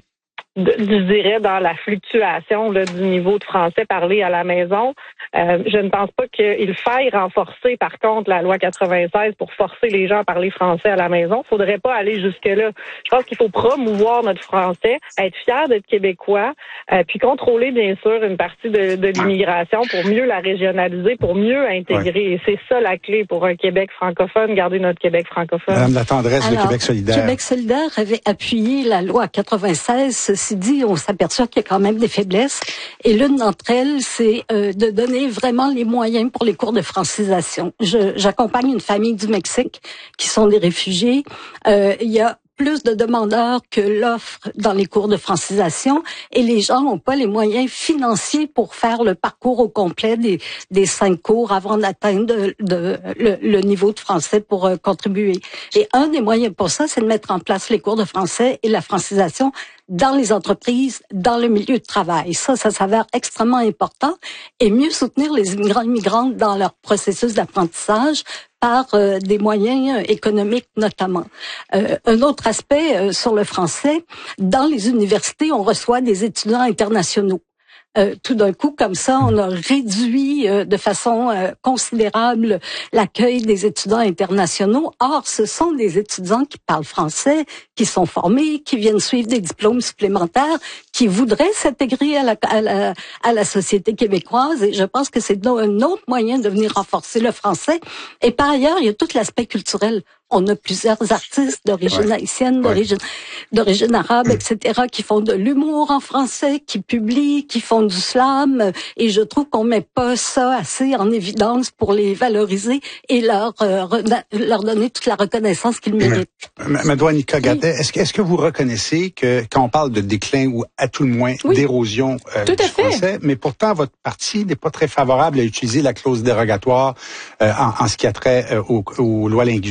De, je dirais, dans la fluctuation là, du niveau de français parlé à la maison. Euh, je ne pense pas qu'il faille renforcer, par contre, la loi quatre-vingt-seize pour forcer les gens à parler français à la maison. Il faudrait pas aller jusque-là. Je pense qu'il faut promouvoir notre français, être fier d'être québécois, euh, puis contrôler, bien sûr, une partie de, de l'immigration pour mieux la régionaliser, pour mieux intégrer. Ouais. Et c'est ça la clé pour un Québec francophone, garder notre Québec francophone. Madame la tendresse de Québec solidaire. Québec solidaire avait appuyé la loi quatre-vingt-seize. Ceci dit, on s'aperçoit qu'il y a quand même des faiblesses. Et l'une d'entre elles, c'est euh, de donner vraiment les moyens pour les cours de francisation. Je, j'accompagne une famille du Mexique qui sont des réfugiés. Euh, il y a plus de demandeurs que l'offre dans les cours de francisation et les gens n'ont pas les moyens financiers pour faire le parcours au complet des, des cinq cours avant d'atteindre de, de, le, le niveau de français pour euh, contribuer. Et un des moyens pour ça, c'est de mettre en place les cours de français et la francisation dans les entreprises, dans le milieu de travail. Ça, ça s'avère extrêmement important et mieux soutenir les immigrants et migrantes dans leur processus d'apprentissage par euh, des moyens euh, économiques notamment. Euh, un autre aspect euh, sur le français, dans les universités, on reçoit des étudiants internationaux. Euh, tout d'un coup, comme ça, on a réduit euh, de façon euh, considérable l'accueil des étudiants internationaux. Or, ce sont des étudiants qui parlent français, qui sont formés, qui viennent suivre des diplômes supplémentaires, qui voudraient s'intégrer à la, à la, à la société québécoise. Et je pense que c'est un autre moyen de venir renforcer le français. Et par ailleurs, il y a tout l'aspect culturel. On a plusieurs artistes d'origine ouais. haïtienne, d'origine, ouais. d'origine arabe, et cetera, qui font de l'humour en français, qui publient, qui font du slam. Et je trouve qu'on met pas ça assez en évidence pour les valoriser et leur euh, leur donner toute la reconnaissance qu'ils méritent. Madame Nika Gadet, est-ce que, est-ce que vous reconnaissez que quand on parle de déclin ou à tout le moins oui. d'érosion euh, du français, mais pourtant votre parti n'est pas très favorable à utiliser la clause dérogatoire euh, en, en ce qui a trait euh, aux, aux lois linguistiques?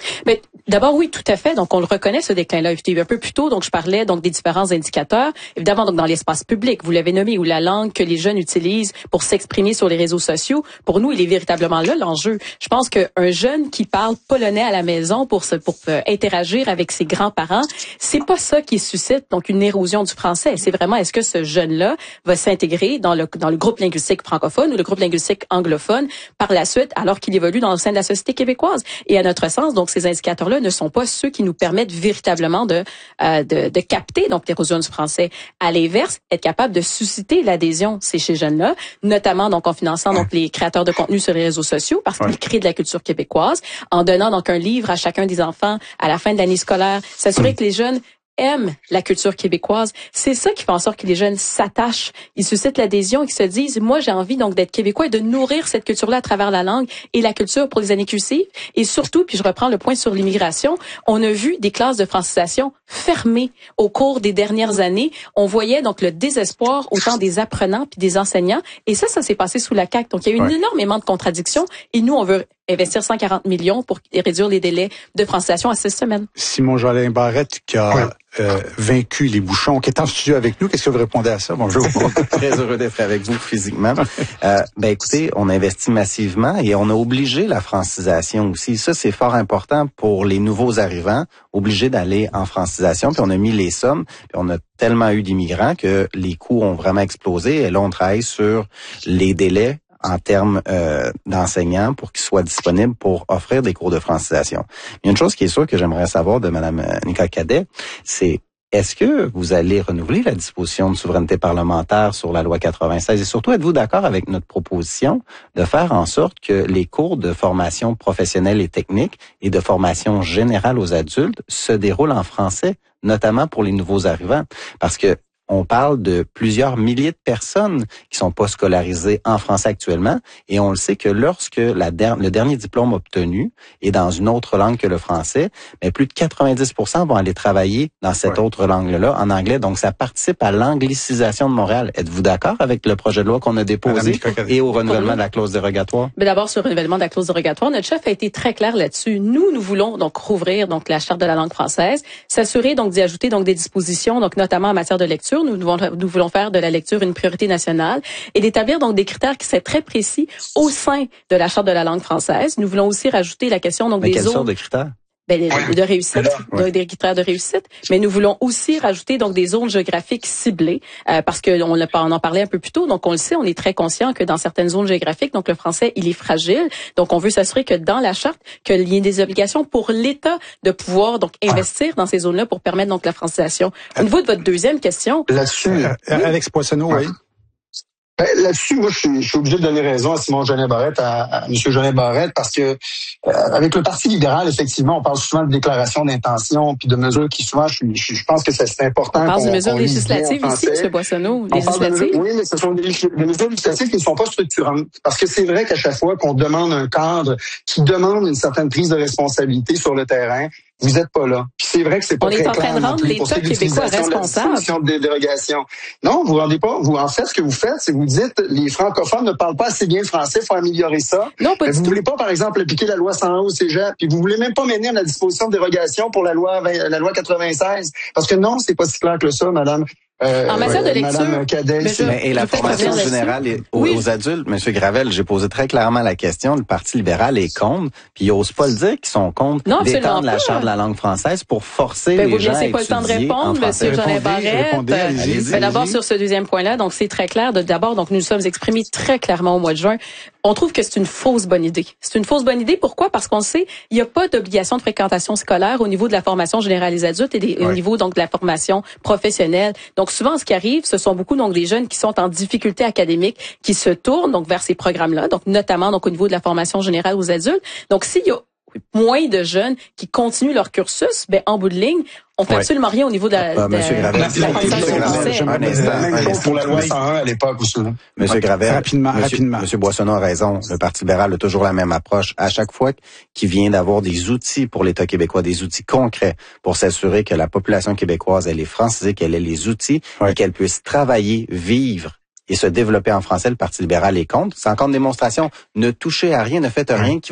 Mais d'abord, oui, tout à fait. Donc, on le reconnaît, ce déclin-là. Un peu plus tôt, donc, je parlais donc des différents indicateurs. Évidemment, donc, dans l'espace public, vous l'avez nommé, où la langue que les jeunes utilisent pour s'exprimer sur les réseaux sociaux, pour nous, il est véritablement là, l'enjeu. Je pense qu'un jeune qui parle polonais à la maison pour se, pour euh, interagir avec ses grands-parents, c'est pas ça qui suscite, donc, une érosion du français. C'est vraiment, est-ce que ce jeune-là va s'intégrer dans le, dans le groupe linguistique francophone ou le groupe linguistique anglophone par la suite, alors qu'il évolue dans le sein de la société québécoise? Et à notre sens, donc, ces indicateurs-là ne sont pas ceux qui nous permettent véritablement de, euh, de, de capter donc l'érosion du français. À l'inverse, être capable de susciter l'adhésion, c'est chez jeunes-là, notamment donc en finançant donc les créateurs de contenu sur les réseaux sociaux parce qu'ils créent de la culture québécoise, en donnant donc un livre à chacun des enfants à la fin de l'année scolaire, s'assurer que les jeunes aiment la culture québécoise. C'est ça qui fait en sorte que les jeunes s'attachent, ils suscitent l'adhésion et qu'ils se disent, moi j'ai envie donc d'être québécois et de nourrir cette culture-là à travers la langue et la culture pour les années qui suivent. Et surtout, puis je reprends le point sur l'immigration, on a vu des classes de francisation fermées au cours des dernières années. On voyait donc le désespoir autant des apprenants puis des enseignants. Et ça, ça s'est passé sous la C A Q. Donc il y a eu ouais. énormément de contradictions et nous, on veut investir cent quarante millions pour réduire les délais de francisation à six semaines. Simon-Jolin Barrette qui a ouais. euh, vaincu les bouchons, qui est en studio avec nous. Qu'est-ce que vous répondez à ça? Bonjour. Très heureux d'être avec vous physiquement. Euh, ben écoutez, on investit massivement et on a obligé la francisation aussi. Ça, c'est fort important pour les nouveaux arrivants, obligés d'aller en francisation. Puis on a mis les sommes, puis on a tellement eu d'immigrants que les coûts ont vraiment explosé. Et là, on travaille sur les délais en termes euh, d'enseignants pour qu'ils soient disponibles pour offrir des cours de francisation. Il y a une chose qui est sûre que j'aimerais savoir de Mme Nicole Cadet, c'est est-ce que vous allez renouveler la disposition de souveraineté parlementaire sur la loi quatre-vingt-seize et surtout êtes-vous d'accord avec notre proposition de faire en sorte que les cours de formation professionnelle et technique et de formation générale aux adultes se déroulent en français, notamment pour les nouveaux arrivants? Parce que on parle de plusieurs milliers de personnes qui sont pas scolarisées en français actuellement et on le sait que lorsque la der- le dernier diplôme obtenu est dans une autre langue que le français, mais plus de quatre-vingt-dix pour cent vont aller travailler dans cette ouais. autre langue-là, en anglais. Donc, ça participe à l'anglicisation de Montréal. Êtes-vous d'accord avec le projet de loi qu'on a déposé et au renouvellement de la clause dérogatoire? Mais d'abord, sur le renouvellement de la clause dérogatoire, notre chef a été très clair là-dessus. Nous, nous voulons donc rouvrir donc la charte de la langue française, s'assurer donc d'y ajouter donc des dispositions, donc notamment en matière de lecture. Nous, nous, voulons, nous voulons faire de la lecture une priorité nationale et d'établir donc des critères qui seraient très précis au sein de la charte de la langue française. Nous voulons aussi rajouter la question donc Mais des quelle zones sorte de critères? Ben, de réussite, ouais. des critères de réussite, mais nous voulons aussi rajouter donc des zones géographiques ciblées euh, parce que on, on en parlait un peu plus tôt, donc on le sait, on est très conscient que dans certaines zones géographiques, donc le français il est fragile, donc on veut s'assurer que dans la charte qu'il y ait des obligations pour l'État de pouvoir donc investir dans ces zones-là pour permettre donc la francisation. Au niveau de votre deuxième question, là-dessus, euh, oui. Alex Poissonneau, oui. Ben, là-dessus, moi, je suis, je suis obligé de donner raison à Simon-Jolin Barrette, à, à M. Jolin Barrette, parce que euh, avec le Parti libéral, effectivement, on parle souvent de déclarations d'intention puis de mesures qui, souvent, je, je, je pense que c'est, c'est important. On parle qu'on, de mesures qu'on législatives ici, M. Boissonneau. Législatives. De, oui, mais ce sont des, des mesures législatives qui ne sont pas structurantes. Parce que c'est vrai qu'à chaque fois qu'on demande un cadre qui demande une certaine prise de responsabilité sur le terrain, vous êtes pas là. Puis c'est vrai que c'est pas on très est en clair train de rendre l'État québécois responsable. De dérogation. Non, vous vous rendez pas. Vous en fait, ce que vous faites, c'est que vous dites les francophones ne parlent pas assez bien français, faut améliorer ça. Non, pas Mais du vous tout. voulez pas, par exemple, appliquer la loi cent un au cégep, puis vous voulez même pas mener à la disposition de dérogation pour la loi la loi quatre-vingt-seize, parce que non, c'est pas si clair que ça, madame. Euh, en matière de lecture, Cadet, monsieur, mais, et la formation générale et aux, oui. aux adultes, Monsieur Gravel, j'ai posé très clairement la question. Le Parti libéral est contre, puis ils osent pas le dire qu'ils sont contre non, d'étendre la charte de la langue française pour forcer ben, les gens à étudier en français. Vous ne laissez pas le temps de répondre, Monsieur Jolin Barrette. Mais d'abord sur ce deuxième point-là, donc c'est très clair. De, d'abord, donc nous nous sommes exprimés très clairement au mois de juin. On trouve que c'est une fausse bonne idée. C'est une fausse bonne idée. Pourquoi? Parce qu'on sait, il n'y a pas d'obligation de fréquentation scolaire au niveau de la formation générale des adultes et des, ouais. au niveau donc de la formation professionnelle. Donc souvent, ce qui arrive, ce sont beaucoup donc des jeunes qui sont en difficulté académique, qui se tournent donc vers ces programmes-là, donc notamment donc au niveau de la formation générale aux adultes. Donc s'il y a moins de jeunes qui continuent leur cursus, ben en bout de ligne, on fait ouais. absolument rien au niveau de la, euh, de, Monsieur Gravel, de la formation un instant, même chose pour la loi cent un à l'époque aussi. Monsieur Gravel, rapidement, monsieur, rapidement. Monsieur Boissonneau a raison. Le Parti libéral a toujours la même approche. À chaque fois qu'il vient d'avoir des outils pour l'État québécois, des outils concrets pour s'assurer que la population québécoise, elle est francisée, qu'elle ait les outils ouais. et qu'elle puisse travailler, vivre et se développer en français, le Parti libéral est contre. C'est encore une démonstration. Ne touchez à rien, ne faites rien qui va être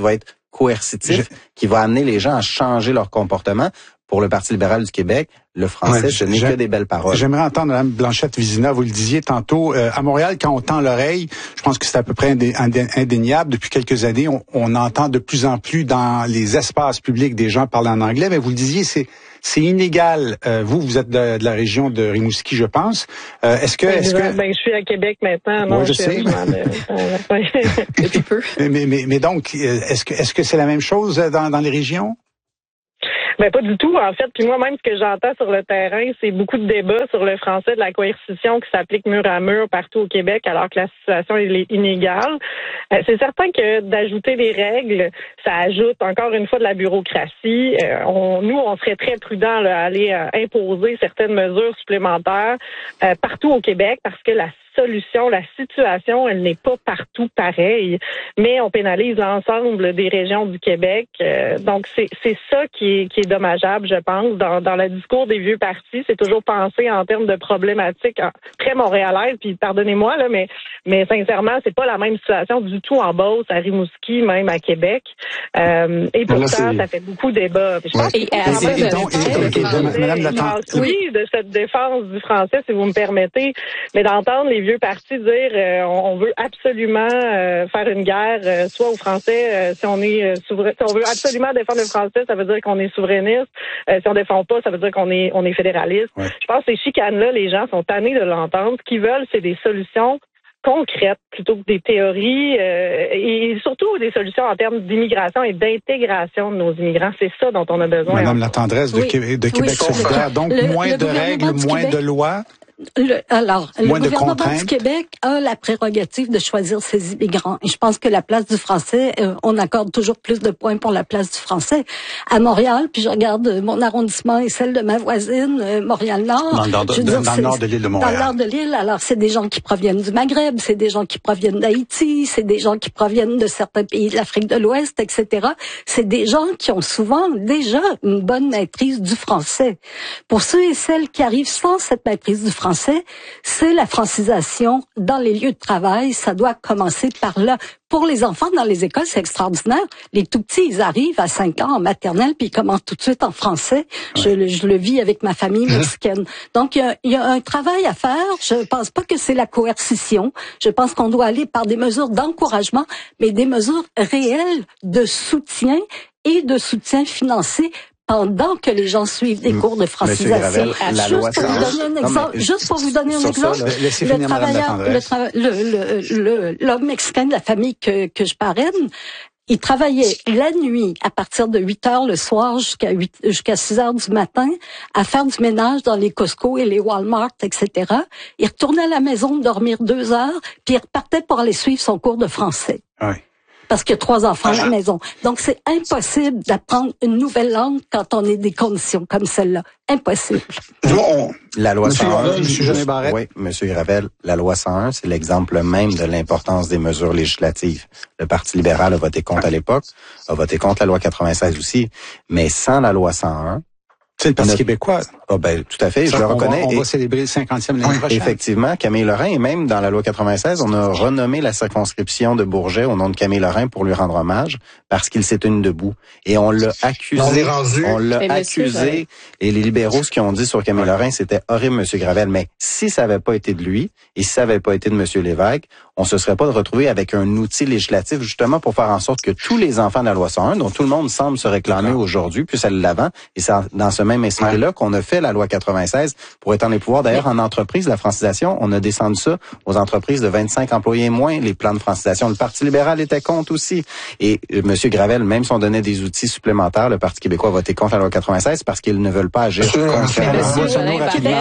coercitif Je... qui va amener les gens à changer leur comportement. Pour le Parti libéral du Québec, le français, ouais, ce n'est que des belles paroles. J'aimerais entendre Mme Blanchette-Vizina, vous le disiez tantôt, euh, à Montréal, quand on tend l'oreille, je pense que c'est à peu près indé- indéniable. Depuis quelques années, on, on entend de plus en plus dans les espaces publics des gens parler en anglais, mais vous le disiez, c'est c'est inégal. Euh, vous, vous êtes de, de la région de Rimouski, je pense. Euh, est-ce que, est-ce que... Ben, je suis à Québec maintenant. Non, oui, je, je sais. De... Depuis peu. Mais, mais, mais donc, est-ce que, est-ce que c'est la même chose dans, dans les régions? Ben pas du tout, en fait. Puis moi, même ce que j'entends sur le terrain, c'est beaucoup de débats sur le français de la coercition qui s'applique mur à mur partout au Québec, alors que la situation est inégale. Euh, c'est certain que d'ajouter des règles, ça ajoute encore une fois de la bureaucratie. Euh, on, nous, on serait très prudents là, à aller euh, imposer certaines mesures supplémentaires euh, partout au Québec parce que la solution, la situation, elle n'est pas partout pareille, mais on pénalise l'ensemble des régions du Québec. Euh, donc, c'est, c'est ça qui est, qui est dommageable, je pense. Dans, dans le discours des vieux partis, c'est toujours pensé en termes de problématiques très montréalaises, puis pardonnez-moi, là, mais, mais sincèrement, c'est pas la même situation du tout en Beauce, à Rimouski, même à Québec. Euh, et pourtant, là, ça fait beaucoup de débats. Puis je pense ouais. que oui, de cette défense du français, si vous me permettez, mais d'entendre les vieux partis dire euh, on veut absolument euh, faire une guerre euh, soit aux Français euh, si on est euh, souverain, si on veut absolument défendre le français, ça veut dire qu'on est souverainiste. Euh, si on défend pas, ça veut dire qu'on est on est fédéraliste. Ouais. Je pense que ces chicanes-là, les gens sont tannés de l'entendre. Ce qu'ils veulent, c'est des solutions concrètes plutôt que des théories euh, et surtout des solutions en termes d'immigration et d'intégration de nos immigrants. C'est ça dont on a besoin. Madame la tendresse de, oui. Québec, de Québec oui, solidaire. Donc, le, moins le de règles, moins Québec, de lois. Le, alors, moins le de gouvernement contraintes. du Québec a la prérogative de choisir ses immigrants. Et je pense que la place du français, euh, on accorde toujours plus de points pour la place du français. À Montréal, puis je regarde euh, mon arrondissement et celle de ma voisine, euh, Montréal-Nord. Dans le nord de, de, dire, dans le nord de l'île de Montréal. Dans le nord de l'île, alors c'est des gens qui proviennent du Maghreb, c'est des gens qui proviennent d'Haïti, c'est des gens qui proviennent de certains pays de l'Afrique de l'Ouest, et cetera. C'est des gens qui ont souvent déjà une bonne maîtrise du français. Pour ceux et celles qui arrivent sans cette maîtrise du français, c'est la francisation dans les lieux de travail. Ça doit commencer par là. Pour les enfants dans les écoles, c'est extraordinaire. Les tout petits, ils arrivent à cinq ans en maternelle, puis ils commencent tout de suite en français. Ouais. Je, je le vis avec ma famille mexicaine. Donc, il y a, il y a un travail à faire. Je pense pas que c'est la coercition. Je pense qu'on doit aller par des mesures d'encouragement, mais des mesures réelles de soutien et de soutien financier pendant que les gens suivent des cours de francisation. Gravel, la juste, loi pour vous donner un exemple, non, juste pour vous donner un exemple, ça, le travailleur, le, trava- le, le, le, l'homme mexicain de la famille que, que je parraine, il travaillait la nuit à partir de huit heures le soir jusqu'à huit, jusqu'à six heures du matin à faire du ménage dans les Costco et les Walmart, et cetera. Il retournait à la maison dormir deux heures, puis il repartait pour aller suivre son cours de français. Oui. Parce qu'il y a trois enfants à la maison. Donc, c'est impossible d'apprendre une nouvelle langue quand on est des conditions comme celle-là. Impossible. On, la loi Monsieur cent un, Gravel, Monsieur José Barrette. Oui, Monsieur Gravel, la loi cent un, c'est l'exemple même de l'importance des mesures législatives. Le Parti libéral a voté contre à l'époque, a voté contre la loi quatre-vingt-seize aussi, mais sans la loi cent un, c'est le Parti notre... québécois. Oh ben, tout à fait, ça, je le on reconnais. Va, on et... va célébrer le cinquantième l'année prochaine. Effectivement, Camille Lorrain, et même dans la loi quatre-vingt-seize, on a renommé la circonscription de Bourget au nom de Camille Lorrain pour lui rendre hommage, parce qu'il s'est tenu debout. Et on l'a accusé. On est rendu. On l'a accusé. Monsieur, et les libéraux, ce qu'ils ont dit sur Camille ouais. Lorrain, c'était horrible, Monsieur Gravel. Mais si ça n'avait pas été de lui, et si ça n'avait pas été de Monsieur Lévesque, on se serait pas retrouvé avec un outil législatif, justement, pour faire en sorte que tous les enfants de la loi cent un, dont tout le monde semble se réclamer aujourd'hui, puissent aller de l'avant. Et c'est dans ce même esprit-là ouais. qu'on a fait la loi quatre-vingt-seize pour étendre les pouvoirs. D'ailleurs, en entreprise, la francisation, on a descendu ça aux entreprises de vingt-cinq employés et moins, les plans de francisation. Le Parti libéral était contre aussi. Et euh, M. Gravel, même si on donnait des outils supplémentaires, le Parti québécois a voté contre la loi quatre-vingt-seize parce qu'ils ne veulent pas agir concrètement.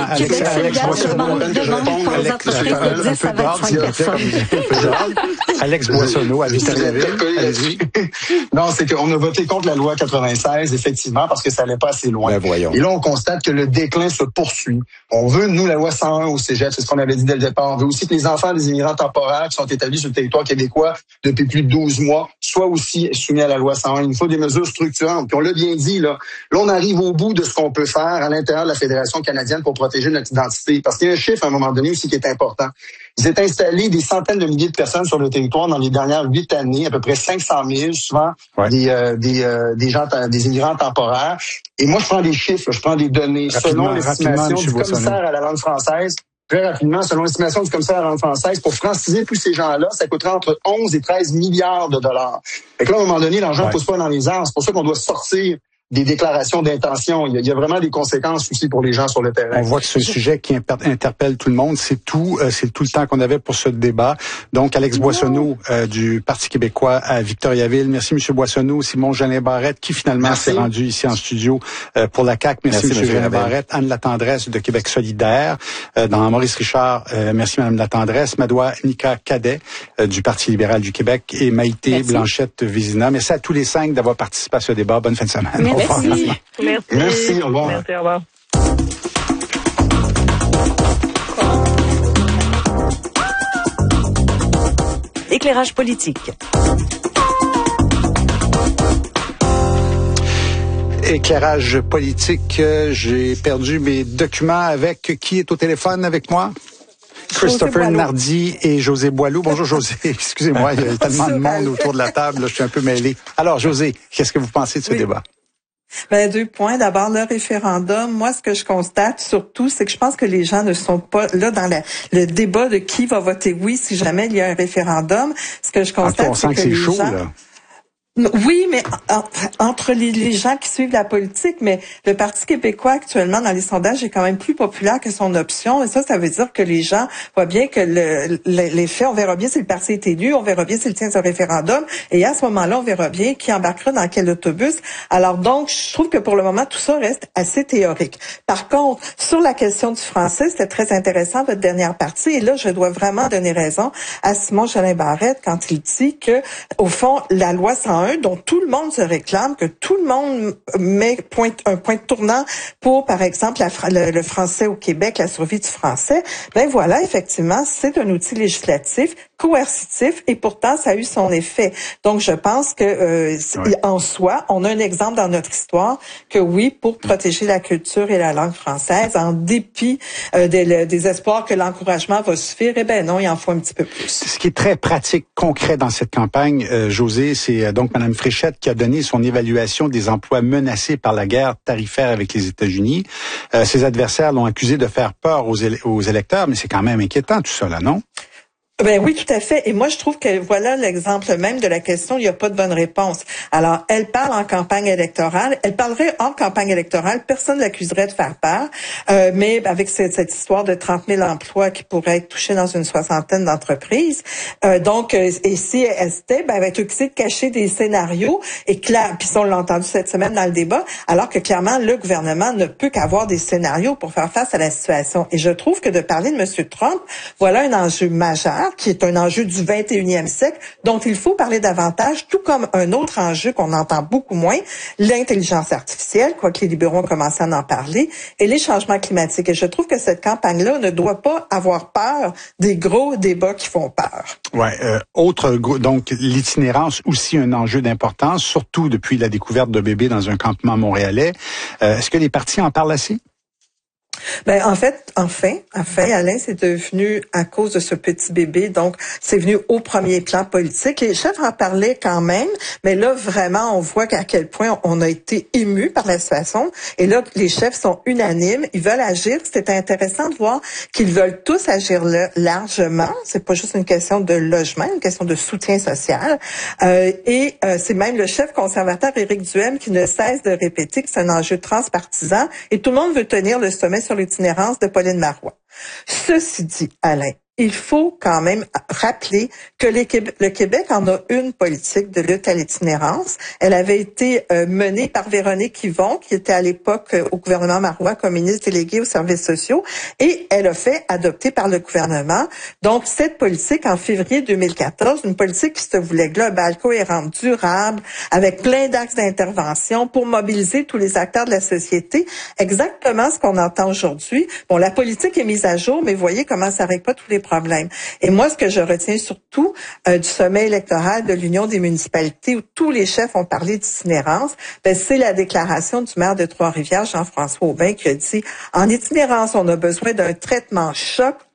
Alex Boissonneau, à Victoriaville. Non, c'est qu'on a voté contre la loi quatre-vingt-seize, effectivement, parce que ça allait pas assez loin. Ben voyons. Et là, on constate que le déclin se poursuit. On veut, nous, la loi cent un au cégep, c'est ce qu'on avait dit dès le départ. On veut aussi que les enfants des immigrants temporaires qui sont établis sur le territoire québécois depuis plus de douze mois soient aussi soumis à la loi cent un. Il nous faut des mesures structurantes. Puis on l'a bien dit, là. Là, on arrive au bout de ce qu'on peut faire à l'intérieur de la Fédération canadienne pour protéger notre identité. Parce qu'il y a un chiffre, à un moment donné, aussi, qui est important. Il s'est installé des centaines de milliers de personnes sur le territoire dans les dernières huit années, à peu près cinq cent mille, souvent ouais. des euh, des euh, des gens, des immigrants temporaires. Et moi, je prends des chiffres, je prends des données. Selon l'estimation du commissaire à la langue française, très rapidement, selon l'estimation du commissaire à la langue française, pour franciser tous ces gens-là, ça coûterait entre onze et treize milliards de dollars. Fait que là, à un moment donné, l'argent ne ouais. pousse pas dans les airs. C'est pour ça qu'on doit sortir des déclarations d'intention. Il y a vraiment des conséquences aussi pour les gens sur le terrain. On voit que c'est un sujet qui interpelle tout le monde. C'est tout, euh, c'est tout le temps qu'on avait pour ce débat. Donc, Alex Boissonneau euh, du Parti québécois à Victoriaville. Merci, M. Boissonneau. Simon Jolin Barrette, qui finalement s'est rendu ici en studio euh, pour la C A Q. Merci, merci M. Jolin Barrette. Anne Latendresse de Québec solidaire. Euh, dans Maurice Richard, euh, merci Mme Latendresse. Madoua Nika Cadet euh, du Parti libéral du Québec et Maïté merci. Blanchette-Vézina. Merci à tous les cinq d'avoir participé à ce débat. Bonne fin de semaine. Merci. Merci. Merci. Merci. Au revoir. Merci. Au revoir. Éclairage politique. Éclairage politique. J'ai perdu mes documents avec qui est au téléphone avec moi? Christopher Nardi et José Boileau. Bonjour José, excusez-moi, il y a tellement de monde autour de la table, là, je suis un peu mêlé. Alors José, qu'est-ce que vous pensez de ce oui. débat? Ben, deux points. D'abord, le référendum. Moi, ce que je constate surtout, c'est que je pense que les gens ne sont pas là dans la, le débat de qui va voter oui si jamais il y a un référendum. Ce que je constate, ah, c'est que, que les chaud, gens... Là. Oui, mais entre les, les gens qui suivent la politique, mais le Parti québécois actuellement dans les sondages est quand même plus populaire que son option, et ça, ça veut dire que les gens voient bien que le, le, les faits, on verra bien si le parti est élu, on verra bien s'il tient ce référendum, et à ce moment-là, on verra bien qui embarquera dans quel autobus. Alors donc, je trouve que pour le moment, tout ça reste assez théorique. Par contre, sur la question du français, c'était très intéressant votre dernière partie, et là, je dois vraiment donner raison à Simon Jolin Barrette quand il dit que, au fond, la loi cent un dont tout le monde se réclame, que tout le monde met point, un point de tournant pour, par exemple, la, le, le français au Québec, la survie du français, ben voilà, effectivement, c'est un outil législatif coercitif et pourtant ça a eu son effet. Donc je pense que euh, ouais. en soi, on a un exemple dans notre histoire que oui, pour protéger la culture et la langue française, en dépit euh, des, des espoirs que l'encouragement va suffire, eh ben non, il en faut un petit peu plus. Ce qui est très pratique, concret dans cette campagne, euh, José, c'est euh, donc Mme Fréchette qui a donné son évaluation des emplois menacés par la guerre tarifaire avec les États-Unis. Euh, ses adversaires l'ont accusé de faire peur aux, éle- aux électeurs, mais c'est quand même inquiétant tout ça, là, non? Ben oui, tout à fait. Et moi, je trouve que voilà l'exemple même de la question, il n'y a pas de bonne réponse. Alors, elle parle en campagne électorale. Elle parlerait en campagne électorale. Personne ne l'accuserait de faire peur. Euh, mais avec cette, cette histoire de trente mille emplois qui pourraient être touchés dans une soixantaine d'entreprises. Euh, donc, euh, et si elle était, ben, elle va être occupée de cacher des scénarios. Et clair, puis on l'a entendu cette semaine dans le débat, alors que clairement, le gouvernement ne peut qu'avoir des scénarios pour faire face à la situation. Et je trouve que de parler de M. Trump, voilà un enjeu majeur, qui est un enjeu du vingt et unième siècle, dont il faut parler davantage, tout comme un autre enjeu qu'on entend beaucoup moins, l'intelligence artificielle, quoique les libéraux ont commencé à en parler, et les changements climatiques. Et je trouve que cette campagne-là ne doit pas avoir peur des gros débats qui font peur. Ouais. Euh, autre, donc, l'itinérance, aussi un enjeu d'importance, surtout depuis la découverte de bébés dans un campement montréalais. Euh, est-ce que les partis en parlent assez? Ben en fait, enfin, enfin, Alain, c'est devenu à cause de ce petit bébé, donc c'est venu au premier plan politique. Les chefs en parlaient quand même, mais là vraiment, on voit qu'à quel point on a été ému par la situation. Et là, les chefs sont unanimes, ils veulent agir. C'était intéressant de voir qu'ils veulent tous agir là, largement. C'est pas juste une question de logement, une question de soutien social. Euh, et euh, c'est même le chef conservateur Éric Duhem qui ne cesse de répéter que c'est un enjeu transpartisan et tout le monde veut tenir le sommet sur l'itinérance de Pauline Marois. Ceci dit, Alain, il faut quand même rappeler que les Québec, le Québec en a une politique de lutte à l'itinérance. Elle avait été euh, menée par Véronique Yvon, qui était à l'époque euh, au gouvernement Marois comme ministre déléguée aux services sociaux, et elle a fait adopter par le gouvernement. Donc, cette politique, en février deux mille quatorze, une politique qui se voulait globale, cohérente, durable, avec plein d'axes d'intervention pour mobiliser tous les acteurs de la société. Exactement ce qu'on entend aujourd'hui. Bon, la politique est mise à jour, mais voyez comment ça règle pas tous les problème. Et moi, ce que je retiens surtout euh, du sommet électoral de l'Union des municipalités, où tous les chefs ont parlé d'itinérance, ben, c'est la déclaration du maire de Trois-Rivières, Jean-François Aubin, qui a dit « En itinérance, on a besoin d'un traitement choc.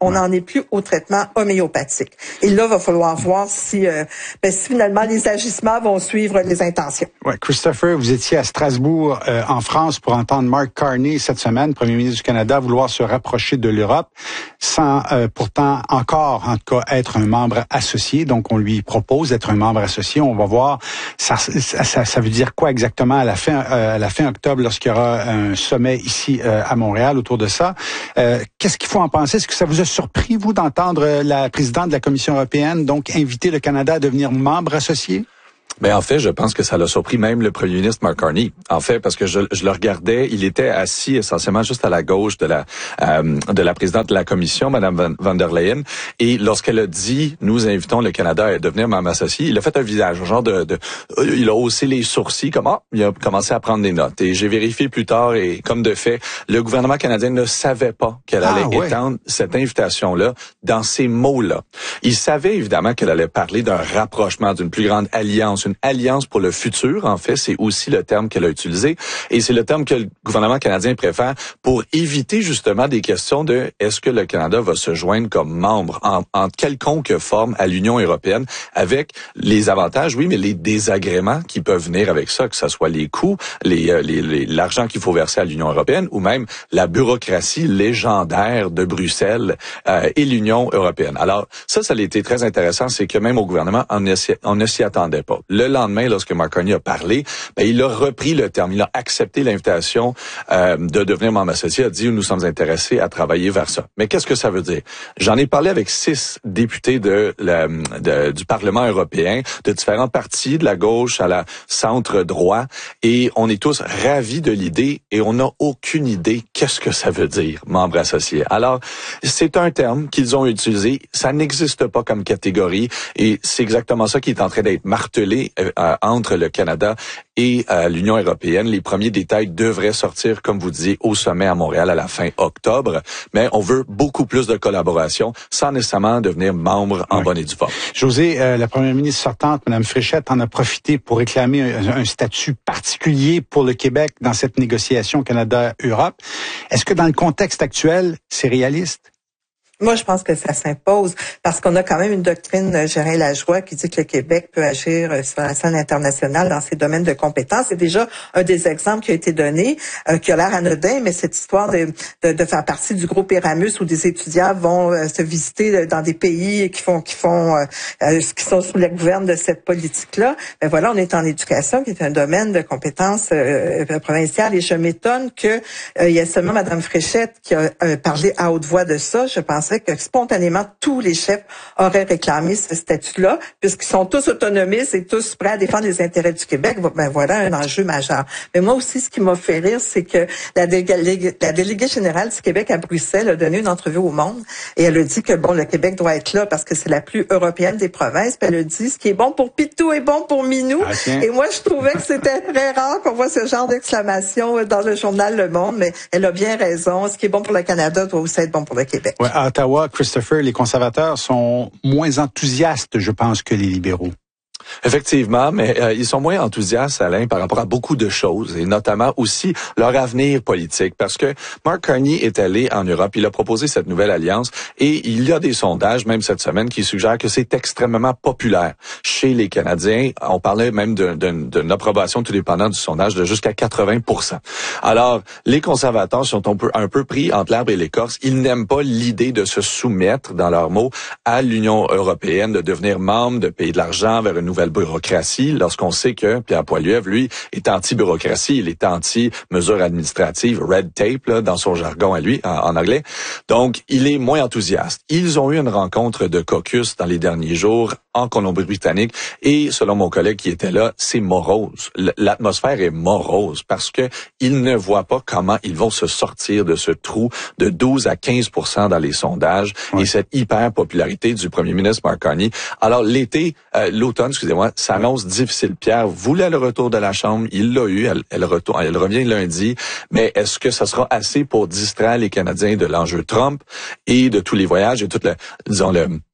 On n'en est plus au traitement homéopathique. Et là, il va falloir voir si, euh, ben, si finalement les agissements vont suivre les intentions. Ouais, Christopher, vous étiez à Strasbourg, euh, en France, pour entendre Mark Carney cette semaine, Premier ministre du Canada, vouloir se rapprocher de l'Europe, sans euh, pourtant encore, en tout cas, être un membre associé. Donc, on lui propose d'être un membre associé. On va voir, ça, ça, ça veut dire quoi exactement à la fin, euh, à la fin octobre, lorsqu'il y aura un sommet ici euh, à Montréal autour de ça. Euh, qu'est-ce qu'il faut en penser? Est-ce que ça vous a surpris, vous, d'entendre la présidente de la Commission européenne, donc, inviter le Canada à devenir membre associé? Mais en fait, je pense que ça l'a surpris même le premier ministre Mark Carney. En fait, parce que je, je le regardais, il était assis essentiellement juste à la gauche de la euh, de la présidente de la commission, Madame Van, Van der Leyen. Et lorsqu'elle a dit, nous invitons le Canada à devenir membre associé, il a fait un visage, genre de, de il a haussé les sourcils, comme ah, il a commencé à prendre des notes. Et j'ai vérifié plus tard, et comme de fait, le gouvernement canadien ne savait pas qu'elle allait ah, ouais. étendre cette invitation-là dans ces mots-là. Il savait évidemment qu'elle allait parler d'un rapprochement, d'une plus grande alliance, une alliance pour le futur, en fait, c'est aussi le terme qu'elle a utilisé, et c'est le terme que le gouvernement canadien préfère pour éviter justement des questions de est-ce que le Canada va se joindre comme membre en, en quelconque forme à l'Union européenne, avec les avantages, oui, mais les désagréments qui peuvent venir avec ça, que ce soit les coûts, les, les, les l'argent qu'il faut verser à l'Union européenne, ou même la bureaucratie légendaire de Bruxelles euh, et l'Union européenne. Alors ça, ça a été très intéressant, c'est que même au gouvernement, on ne s'y, on ne s'y attendait pas. Le lendemain, lorsque Mark Carney a parlé, ben, il a repris le terme. Il a accepté l'invitation euh, de devenir membre associé. Il a dit, nous sommes intéressés à travailler vers ça. Mais qu'est-ce que ça veut dire? J'en ai parlé avec six députés de, la, de du Parlement européen, de différents partis, de la gauche à la centre-droit, et on est tous ravis de l'idée, et on n'a aucune idée qu'est-ce que ça veut dire, membre associé. Alors, c'est un terme qu'ils ont utilisé. Ça n'existe pas comme catégorie, et c'est exactement ça qui est en train d'être martelé euh, entre le Canada et euh, l'Union européenne. Les premiers détails devraient sortir, comme vous disiez, au sommet à Montréal à la fin octobre, mais on veut beaucoup plus de collaboration sans nécessairement devenir membre en oui. bonne et due forme. José, euh, la première ministre sortante, Mme Fréchette, en a profité pour réclamer un, un statut particulier pour le Québec dans cette négociation Canada-Europe. Est-ce que dans le contexte actuel, c'est réaliste? Moi, je pense que ça s'impose parce qu'on a quand même une doctrine Gérin Lajoie qui dit que le Québec peut agir sur la scène internationale dans ses domaines de compétences. C'est déjà un des exemples qui a été donné, euh, qui a l'air anodin, mais cette histoire de, de, de faire partie du groupe Eramus où des étudiants vont euh, se visiter dans des pays qui font qui font euh, euh, qui sont sous la gouverne de cette politique-là. Ben voilà, on est en éducation qui est un domaine de compétences euh, provinciales, et je m'étonne que euh, il y a seulement Mme Fréchette qui a euh, parlé à haute voix de ça. Je pense que spontanément, tous les chefs auraient réclamé ce statut-là, puisqu'ils sont tous autonomistes et tous prêts à défendre les intérêts du Québec. Ben voilà un enjeu majeur. Mais moi aussi, ce qui m'a fait rire, c'est que la, délég- la déléguée générale du Québec à Bruxelles a donné une entrevue au Monde, et elle a dit que, bon, le Québec doit être là parce que c'est la plus européenne des provinces. Puis elle a dit, ce qui est bon pour Pitou est bon pour Minou. Ah, et moi, je trouvais que c'était très rare qu'on voit ce genre d'exclamation dans le journal Le Monde, mais elle a bien raison. Ce qui est bon pour le Canada doit aussi être bon pour le Québec. Ouais, à Ottawa, Christopher, les conservateurs sont moins enthousiastes, je pense, que les libéraux. Effectivement, mais euh, ils sont moins enthousiastes, Alain, par rapport à beaucoup de choses, et notamment aussi leur avenir politique, parce que Mark Carney est allé en Europe, il a proposé cette nouvelle alliance, et il y a des sondages, même cette semaine, qui suggèrent que c'est extrêmement populaire chez les Canadiens. On parlait même d'une approbation, tout dépendant du sondage, de jusqu'à quatre-vingts pour cent. Alors, les conservateurs sont un peu, un peu pris entre l'arbre et l'écorce. Ils n'aiment pas l'idée de se soumettre, dans leurs mots, à l'Union européenne, de devenir membre, de payer de l'argent vers une nouvelle bureaucratie, lorsqu'on sait que Pierre Poilievre, lui, est anti-bureaucratie, il est anti-mesures administratives, red tape, là, dans son jargon à lui, en, en anglais. Donc, il est moins enthousiaste. Ils ont eu une rencontre de caucus dans les derniers jours en Colombie-Britannique, et selon mon collègue qui était là, c'est morose. L'atmosphère est morose parce que ils ne voient pas comment ils vont se sortir de ce trou de douze à quinze pour cent dans les sondages, oui. et cette hyper popularité du premier ministre Mark Carney. Alors, l'été, euh, l'automne, excusez-moi, s'annonce difficile. Pierre voulait le retour de la Chambre, il l'a eu, elle, elle, retourne, elle revient lundi, mais est-ce que ça sera assez pour distraire les Canadiens de l'enjeu Trump et de tous les voyages et toute la, disons, le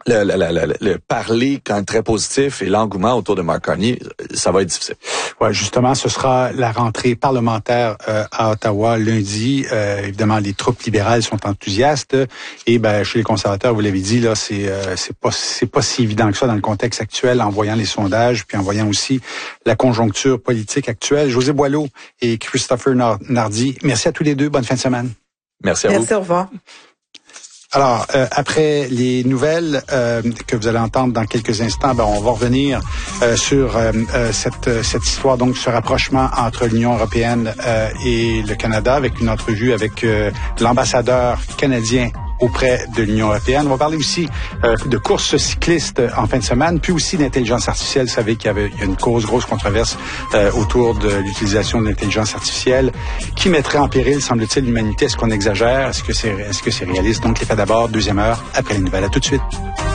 le, le, le, le parler quand même très positif et l'engouement autour de Mark Carney, ça va être difficile. Ouais, justement, ce sera la rentrée parlementaire euh, à Ottawa lundi. Euh, évidemment, les troupes libérales sont enthousiastes et ben chez les conservateurs, vous l'avez dit là, c'est euh, c'est pas c'est pas si évident que ça dans le contexte actuel, en voyant les sondages puis en voyant aussi la conjoncture politique actuelle. José Boileau et Christopher Nardi, merci à tous les deux. Bonne fin de semaine. Merci à Merci, vous. au revoir. Alors, euh, après les nouvelles euh, que vous allez entendre dans quelques instants, ben, on va revenir euh, sur euh, euh, cette, cette histoire, donc ce rapprochement entre l'Union européenne euh, et le Canada, avec une entrevue avec euh, l'ambassadeur canadien auprès de l'Union européenne. On va parler aussi euh, de courses cyclistes en fin de semaine, puis aussi d'intelligence artificielle. Vous savez qu'il y avait il y a une cause, grosse controverse euh, autour de l'utilisation de l'intelligence artificielle qui mettrait en péril, semble-t-il, l'humanité. Est-ce qu'on exagère? Est-ce que c'est est-ce que c'est réaliste? Donc, les faits d'abord, deuxième heure, après les nouvelles. À tout de suite.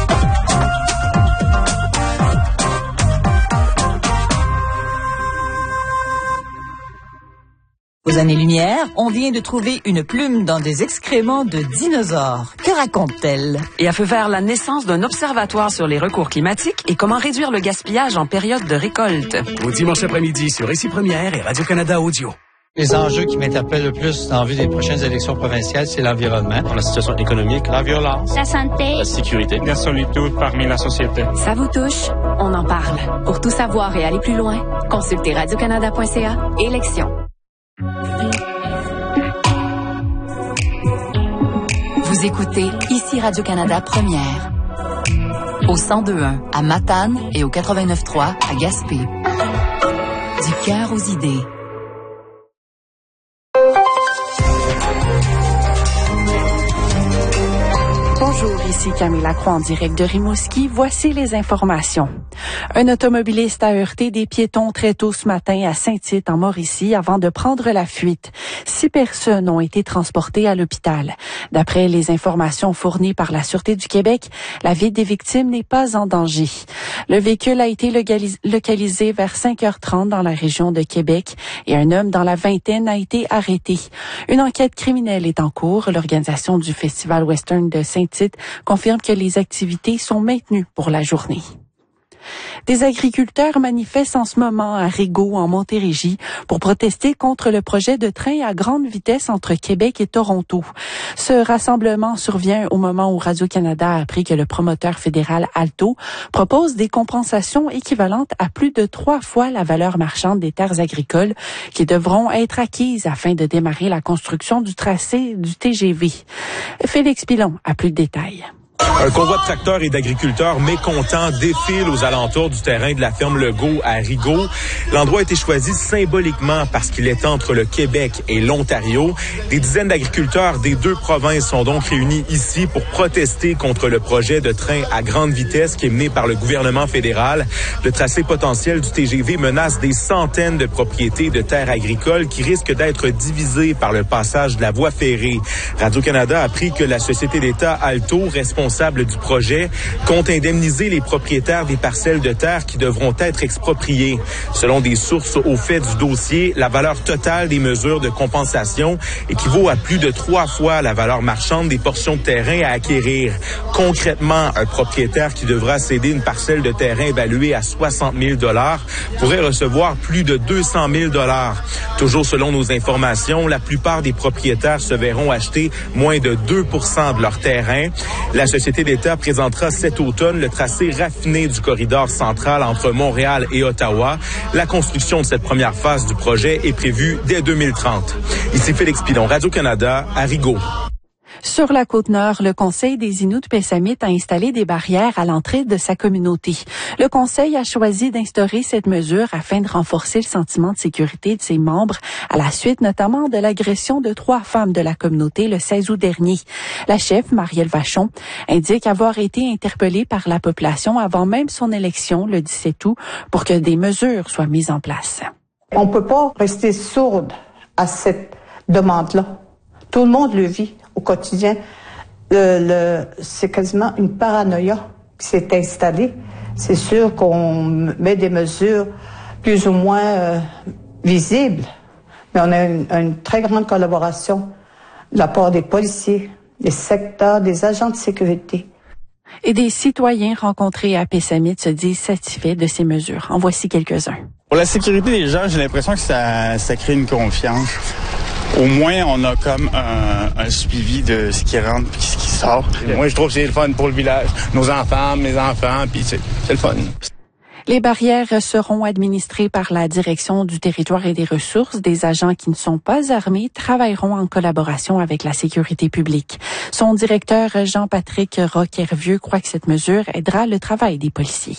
Aux années-lumière, on vient de trouver une plume dans des excréments de dinosaures. Que raconte-t-elle? Et a fait faire la naissance d'un observatoire sur les recours climatiques et comment réduire le gaspillage en période de récolte. Au dimanche après-midi sur Ici Première et Radio-Canada Audio. Les enjeux qui m'interpellent le plus en vue des prochaines élections provinciales, c'est l'environnement, la situation économique, la violence, la santé, la sécurité, la solitude parmi la société. Ça vous touche? On en parle. Pour tout savoir et aller plus loin, consultez radio canada point c a. Élections. Vous écoutez Ici Radio-Canada Première. Au cent deux point un à Matane et au quatre-vingt-neuf point trois à Gaspé. Du cœur aux idées. Bonjour, ici Camille Lacroix en direct de Rimouski. Voici les informations. Un automobiliste a heurté des piétons très tôt ce matin à Saint-Tite, en Mauricie, avant de prendre la fuite. Six personnes ont été transportées à l'hôpital. D'après les informations fournies par la Sûreté du Québec, la vie des victimes n'est pas en danger. Le véhicule a été localisé vers cinq heures trente dans la région de Québec et un homme dans la vingtaine a été arrêté. Une enquête criminelle est en cours. L'organisation du Festival Western de Saint-Tite confirme que les activités sont maintenues pour la journée. Des agriculteurs manifestent en ce moment à Rigaud, en Montérégie, pour protester contre le projet de train à grande vitesse entre Québec et Toronto. Ce rassemblement survient au moment où Radio-Canada a appris que le promoteur fédéral Alto propose des compensations équivalentes à plus de trois fois la valeur marchande des terres agricoles qui devront être acquises afin de démarrer la construction du tracé du T G V. Félix Pilon a plus de détails. Un convoi de tracteurs et d'agriculteurs mécontents défile aux alentours du terrain de la ferme Legault à Rigaud. L'endroit a été choisi symboliquement parce qu'il est entre le Québec et l'Ontario. Des dizaines d'agriculteurs des deux provinces sont donc réunis ici pour protester contre le projet de train à grande vitesse qui est mené par le gouvernement fédéral. Le tracé potentiel du T G V menace des centaines de propriétés de terres agricoles qui risquent d'être divisées par le passage de la voie ferrée. Radio-Canada a appris que la société d'État Alto, responsable du projet, compte indemniser les propriétaires des parcelles de terre qui devront être expropriées. Selon des sources au fait du dossier, la valeur totale des mesures de compensation équivaut à plus de trois fois la valeur marchande des portions de terrain à acquérir. Concrètement, un propriétaire qui devra céder une parcelle de terrain évaluée à soixante mille dollars pourrait recevoir plus de deux cent mille dollars. Toujours selon nos informations, la plupart des propriétaires se verront acheter moins de deux pour cent de leur terrain. La La Société d'État présentera cet automne le tracé raffiné du corridor central entre Montréal et Ottawa. La construction de cette première phase du projet est prévue dès deux mille trente. Ici Félix Pilon, Radio-Canada, à Rigaud. Sur la Côte-Nord, le Conseil des Inuits Pessamit a installé des barrières à l'entrée de sa communauté. Le Conseil a choisi d'instaurer cette mesure afin de renforcer le sentiment de sécurité de ses membres, à la suite notamment de l'agression de trois femmes de la communauté le seize août dernier. La chef, Marielle Vachon, indique avoir été interpellée par la population avant même son élection le dix-sept août pour que des mesures soient mises en place. On ne peut pas rester sourde à cette demande-là. Tout le monde le vit au quotidien. Le, le, c'est quasiment une paranoïa qui s'est installée. C'est sûr qu'on met des mesures plus ou moins euh, visibles, mais on a une, une très grande collaboration de la part des policiers, des secteurs, des agents de sécurité. Et des citoyens rencontrés à Pessamit se disent satisfaits de ces mesures. En voici quelques-uns. Pour la sécurité des gens, j'ai l'impression que ça, ça crée une confiance. Au moins, on a comme un, un suivi de ce qui rentre et ce qui sort. Et moi, je trouve que c'est le fun pour le village. Nos enfants, mes enfants, puis c'est, c'est le fun. Les barrières seront administrées par la Direction du territoire et des ressources. Des agents qui ne sont pas armés travailleront en collaboration avec la sécurité publique. Son directeur, Jean-Patrick Roquervieux, croit que cette mesure aidera le travail des policiers.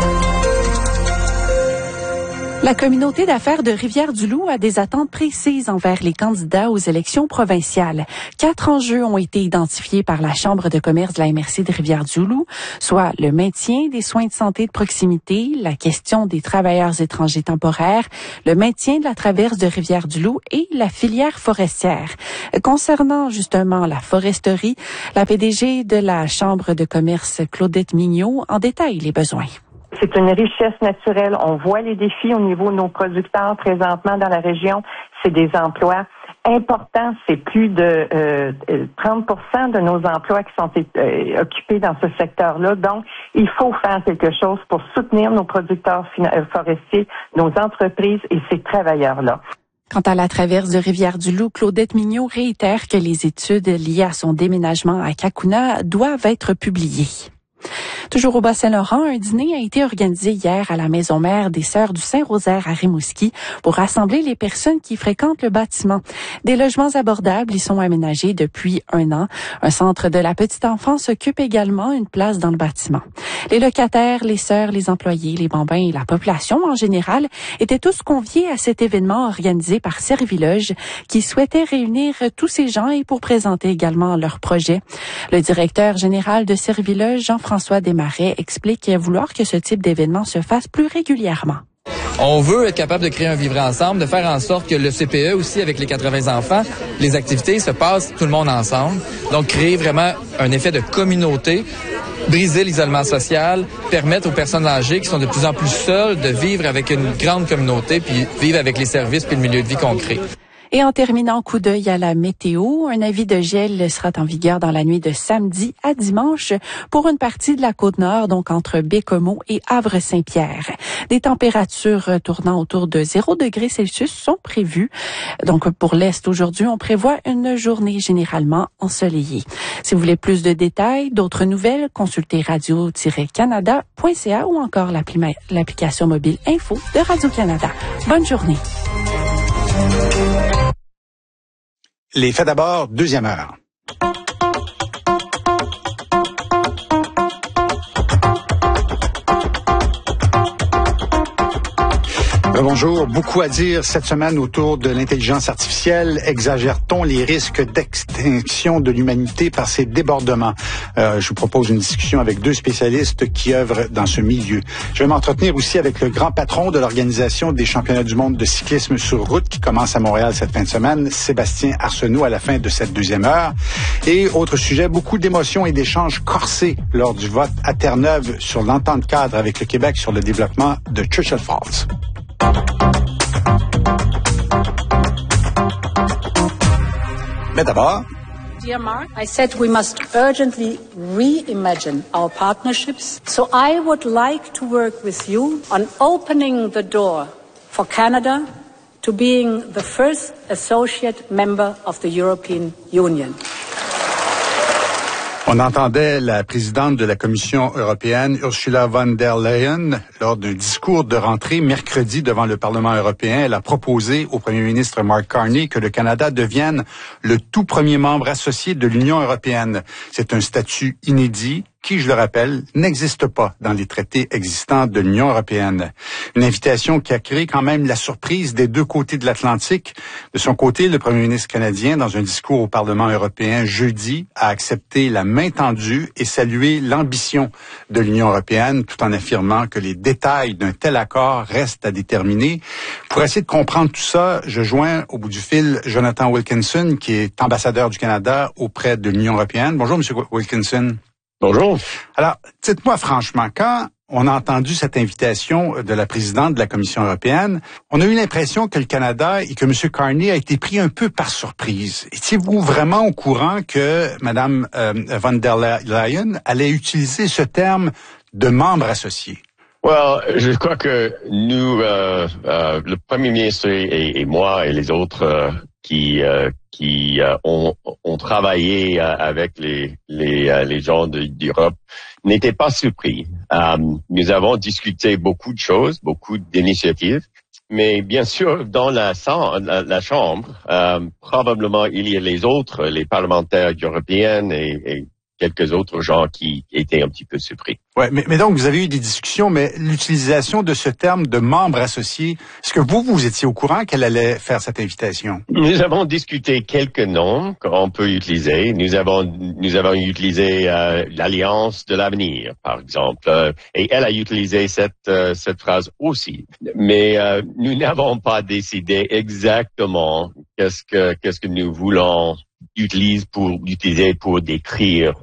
La communauté d'affaires de Rivière-du-Loup a des attentes précises envers les candidats aux élections provinciales. Quatre enjeux ont été identifiés par la Chambre de commerce de la M R C de Rivière-du-Loup, soit le maintien des soins de santé de proximité, la question des travailleurs étrangers temporaires, le maintien de la traverse de Rivière-du-Loup et la filière forestière. Concernant justement la foresterie, la P D G de la Chambre de commerce, Claudette Mignot, en détaille les besoins. C'est une richesse naturelle. On voit les défis au niveau de nos producteurs présentement dans la région. C'est des emplois importants. C'est plus de euh, trente pour cent de nos emplois qui sont euh, occupés dans ce secteur-là. Donc, il faut faire quelque chose pour soutenir nos producteurs forestiers, nos entreprises et ces travailleurs-là. Quant à la traverse de Rivière-du-Loup, Claudette Mignot réitère que les études liées à son déménagement à Cacouna doivent être publiées. Toujours au Bas-Saint-Laurent, un dîner a été organisé hier à la maison mère des Sœurs du Saint-Rosaire à Rimouski pour rassembler les personnes qui fréquentent le bâtiment. Des logements abordables y sont aménagés depuis un an. Un centre de la petite enfance occupe également une place dans le bâtiment. Les locataires, les sœurs, les employés, les bambins et la population en général étaient tous conviés à cet événement organisé par Serviloge qui souhaitait réunir tous ces gens et pour présenter également leurs projets. Le directeur général de Serviloge, Jean-François Desmarais, explique vouloir que ce type d'événement se fasse plus régulièrement. On veut être capable de créer un vivre ensemble, de faire en sorte que le C P E aussi, avec les quatre-vingts enfants, les activités se passent tout le monde ensemble. Donc, créer vraiment un effet de communauté, briser l'isolement social, permettre aux personnes âgées qui sont de plus en plus seules de vivre avec une grande communauté, puis vivre avec les services puis le milieu de vie qu'on crée. Et en terminant, coup d'œil à la météo, un avis de gel sera en vigueur dans la nuit de samedi à dimanche pour une partie de la Côte-Nord, donc entre Baie-Comeau et Havre-Saint-Pierre. Des températures tournant autour de zéro degré Celsius sont prévues. Donc pour l'Est aujourd'hui, on prévoit une journée généralement ensoleillée. Si vous voulez plus de détails, d'autres nouvelles, consultez radio tiret canada point c a ou encore l'appli- l'application mobile Info de Radio-Canada. Bonne journée. Les faits d'abord, deuxième heure. Bonjour. Beaucoup à dire cette semaine autour de l'intelligence artificielle. Exagère-t-on les risques d'extinction de l'humanité par ces débordements? Euh, je vous propose une discussion avec deux spécialistes qui œuvrent dans ce milieu. Je vais m'entretenir aussi avec le grand patron de l'Organisation des championnats du monde de cyclisme sur route qui commence à Montréal cette fin de semaine, Sébastien Arsenault, à la fin de cette deuxième heure. Et autre sujet, beaucoup d'émotions et d'échanges corsés lors du vote à Terre-Neuve sur l'entente cadre avec le Québec sur le développement de Churchill Falls. Mais d'abord, Dear Mark, I said we must urgently reimagine our partnerships. So I would like to work with you on opening the door for Canada to being the first associate member of the European Union. On entendait la présidente de la Commission européenne, Ursula von der Leyen, lors d'un discours de rentrée mercredi devant le Parlement européen. Elle a proposé au premier ministre Mark Carney que le Canada devienne le tout premier membre associé de l'Union européenne. C'est un statut inédit qui, je le rappelle, n'existe pas dans les traités existants de l'Union européenne. Une invitation qui a créé quand même la surprise des deux côtés de l'Atlantique. De son côté, le premier ministre canadien, dans un discours au Parlement européen jeudi, a accepté la main tendue et salué l'ambition de l'Union européenne, tout en affirmant que les détails d'un tel accord restent à déterminer. Pour essayer de comprendre tout ça, je joins au bout du fil Jonathan Wilkinson, qui est ambassadeur du Canada auprès de l'Union européenne. Bonjour, Monsieur Wilkinson. Bonjour. Alors, dites-moi franchement, quand on a entendu cette invitation de la présidente de la Commission européenne, on a eu l'impression que le Canada et que M. Carney a été pris un peu par surprise. Étiez-vous vraiment au courant que Mme euh, von der Leyen allait utiliser ce terme de membre associé? Well, je crois que nous, euh, euh, le Premier ministre et, et moi et les autres euh, qui euh, qui euh, ont, ont travaillé euh, avec les les, euh, les gens de, d'Europe n'étaient pas surpris. Euh, nous avons discuté beaucoup de choses, beaucoup d'initiatives, mais bien sûr dans la, la, la chambre, euh, probablement il y a les autres, les parlementaires européens et, et quelques autres gens qui étaient un petit peu surpris. Ouais, mais, mais donc vous avez eu des discussions, mais l'utilisation de ce terme de membre associé, est-ce que vous, vous étiez au courant qu'elle allait faire cette invitation? Nous avons discuté quelques noms qu'on peut utiliser. Nous avons nous avons utilisé euh, l'Alliance de l'avenir, par exemple, euh, et elle a utilisé cette euh, cette phrase aussi. Mais euh, nous n'avons pas décidé exactement qu'est-ce que qu'est-ce que nous voulons utiliser pour utiliser pour décrire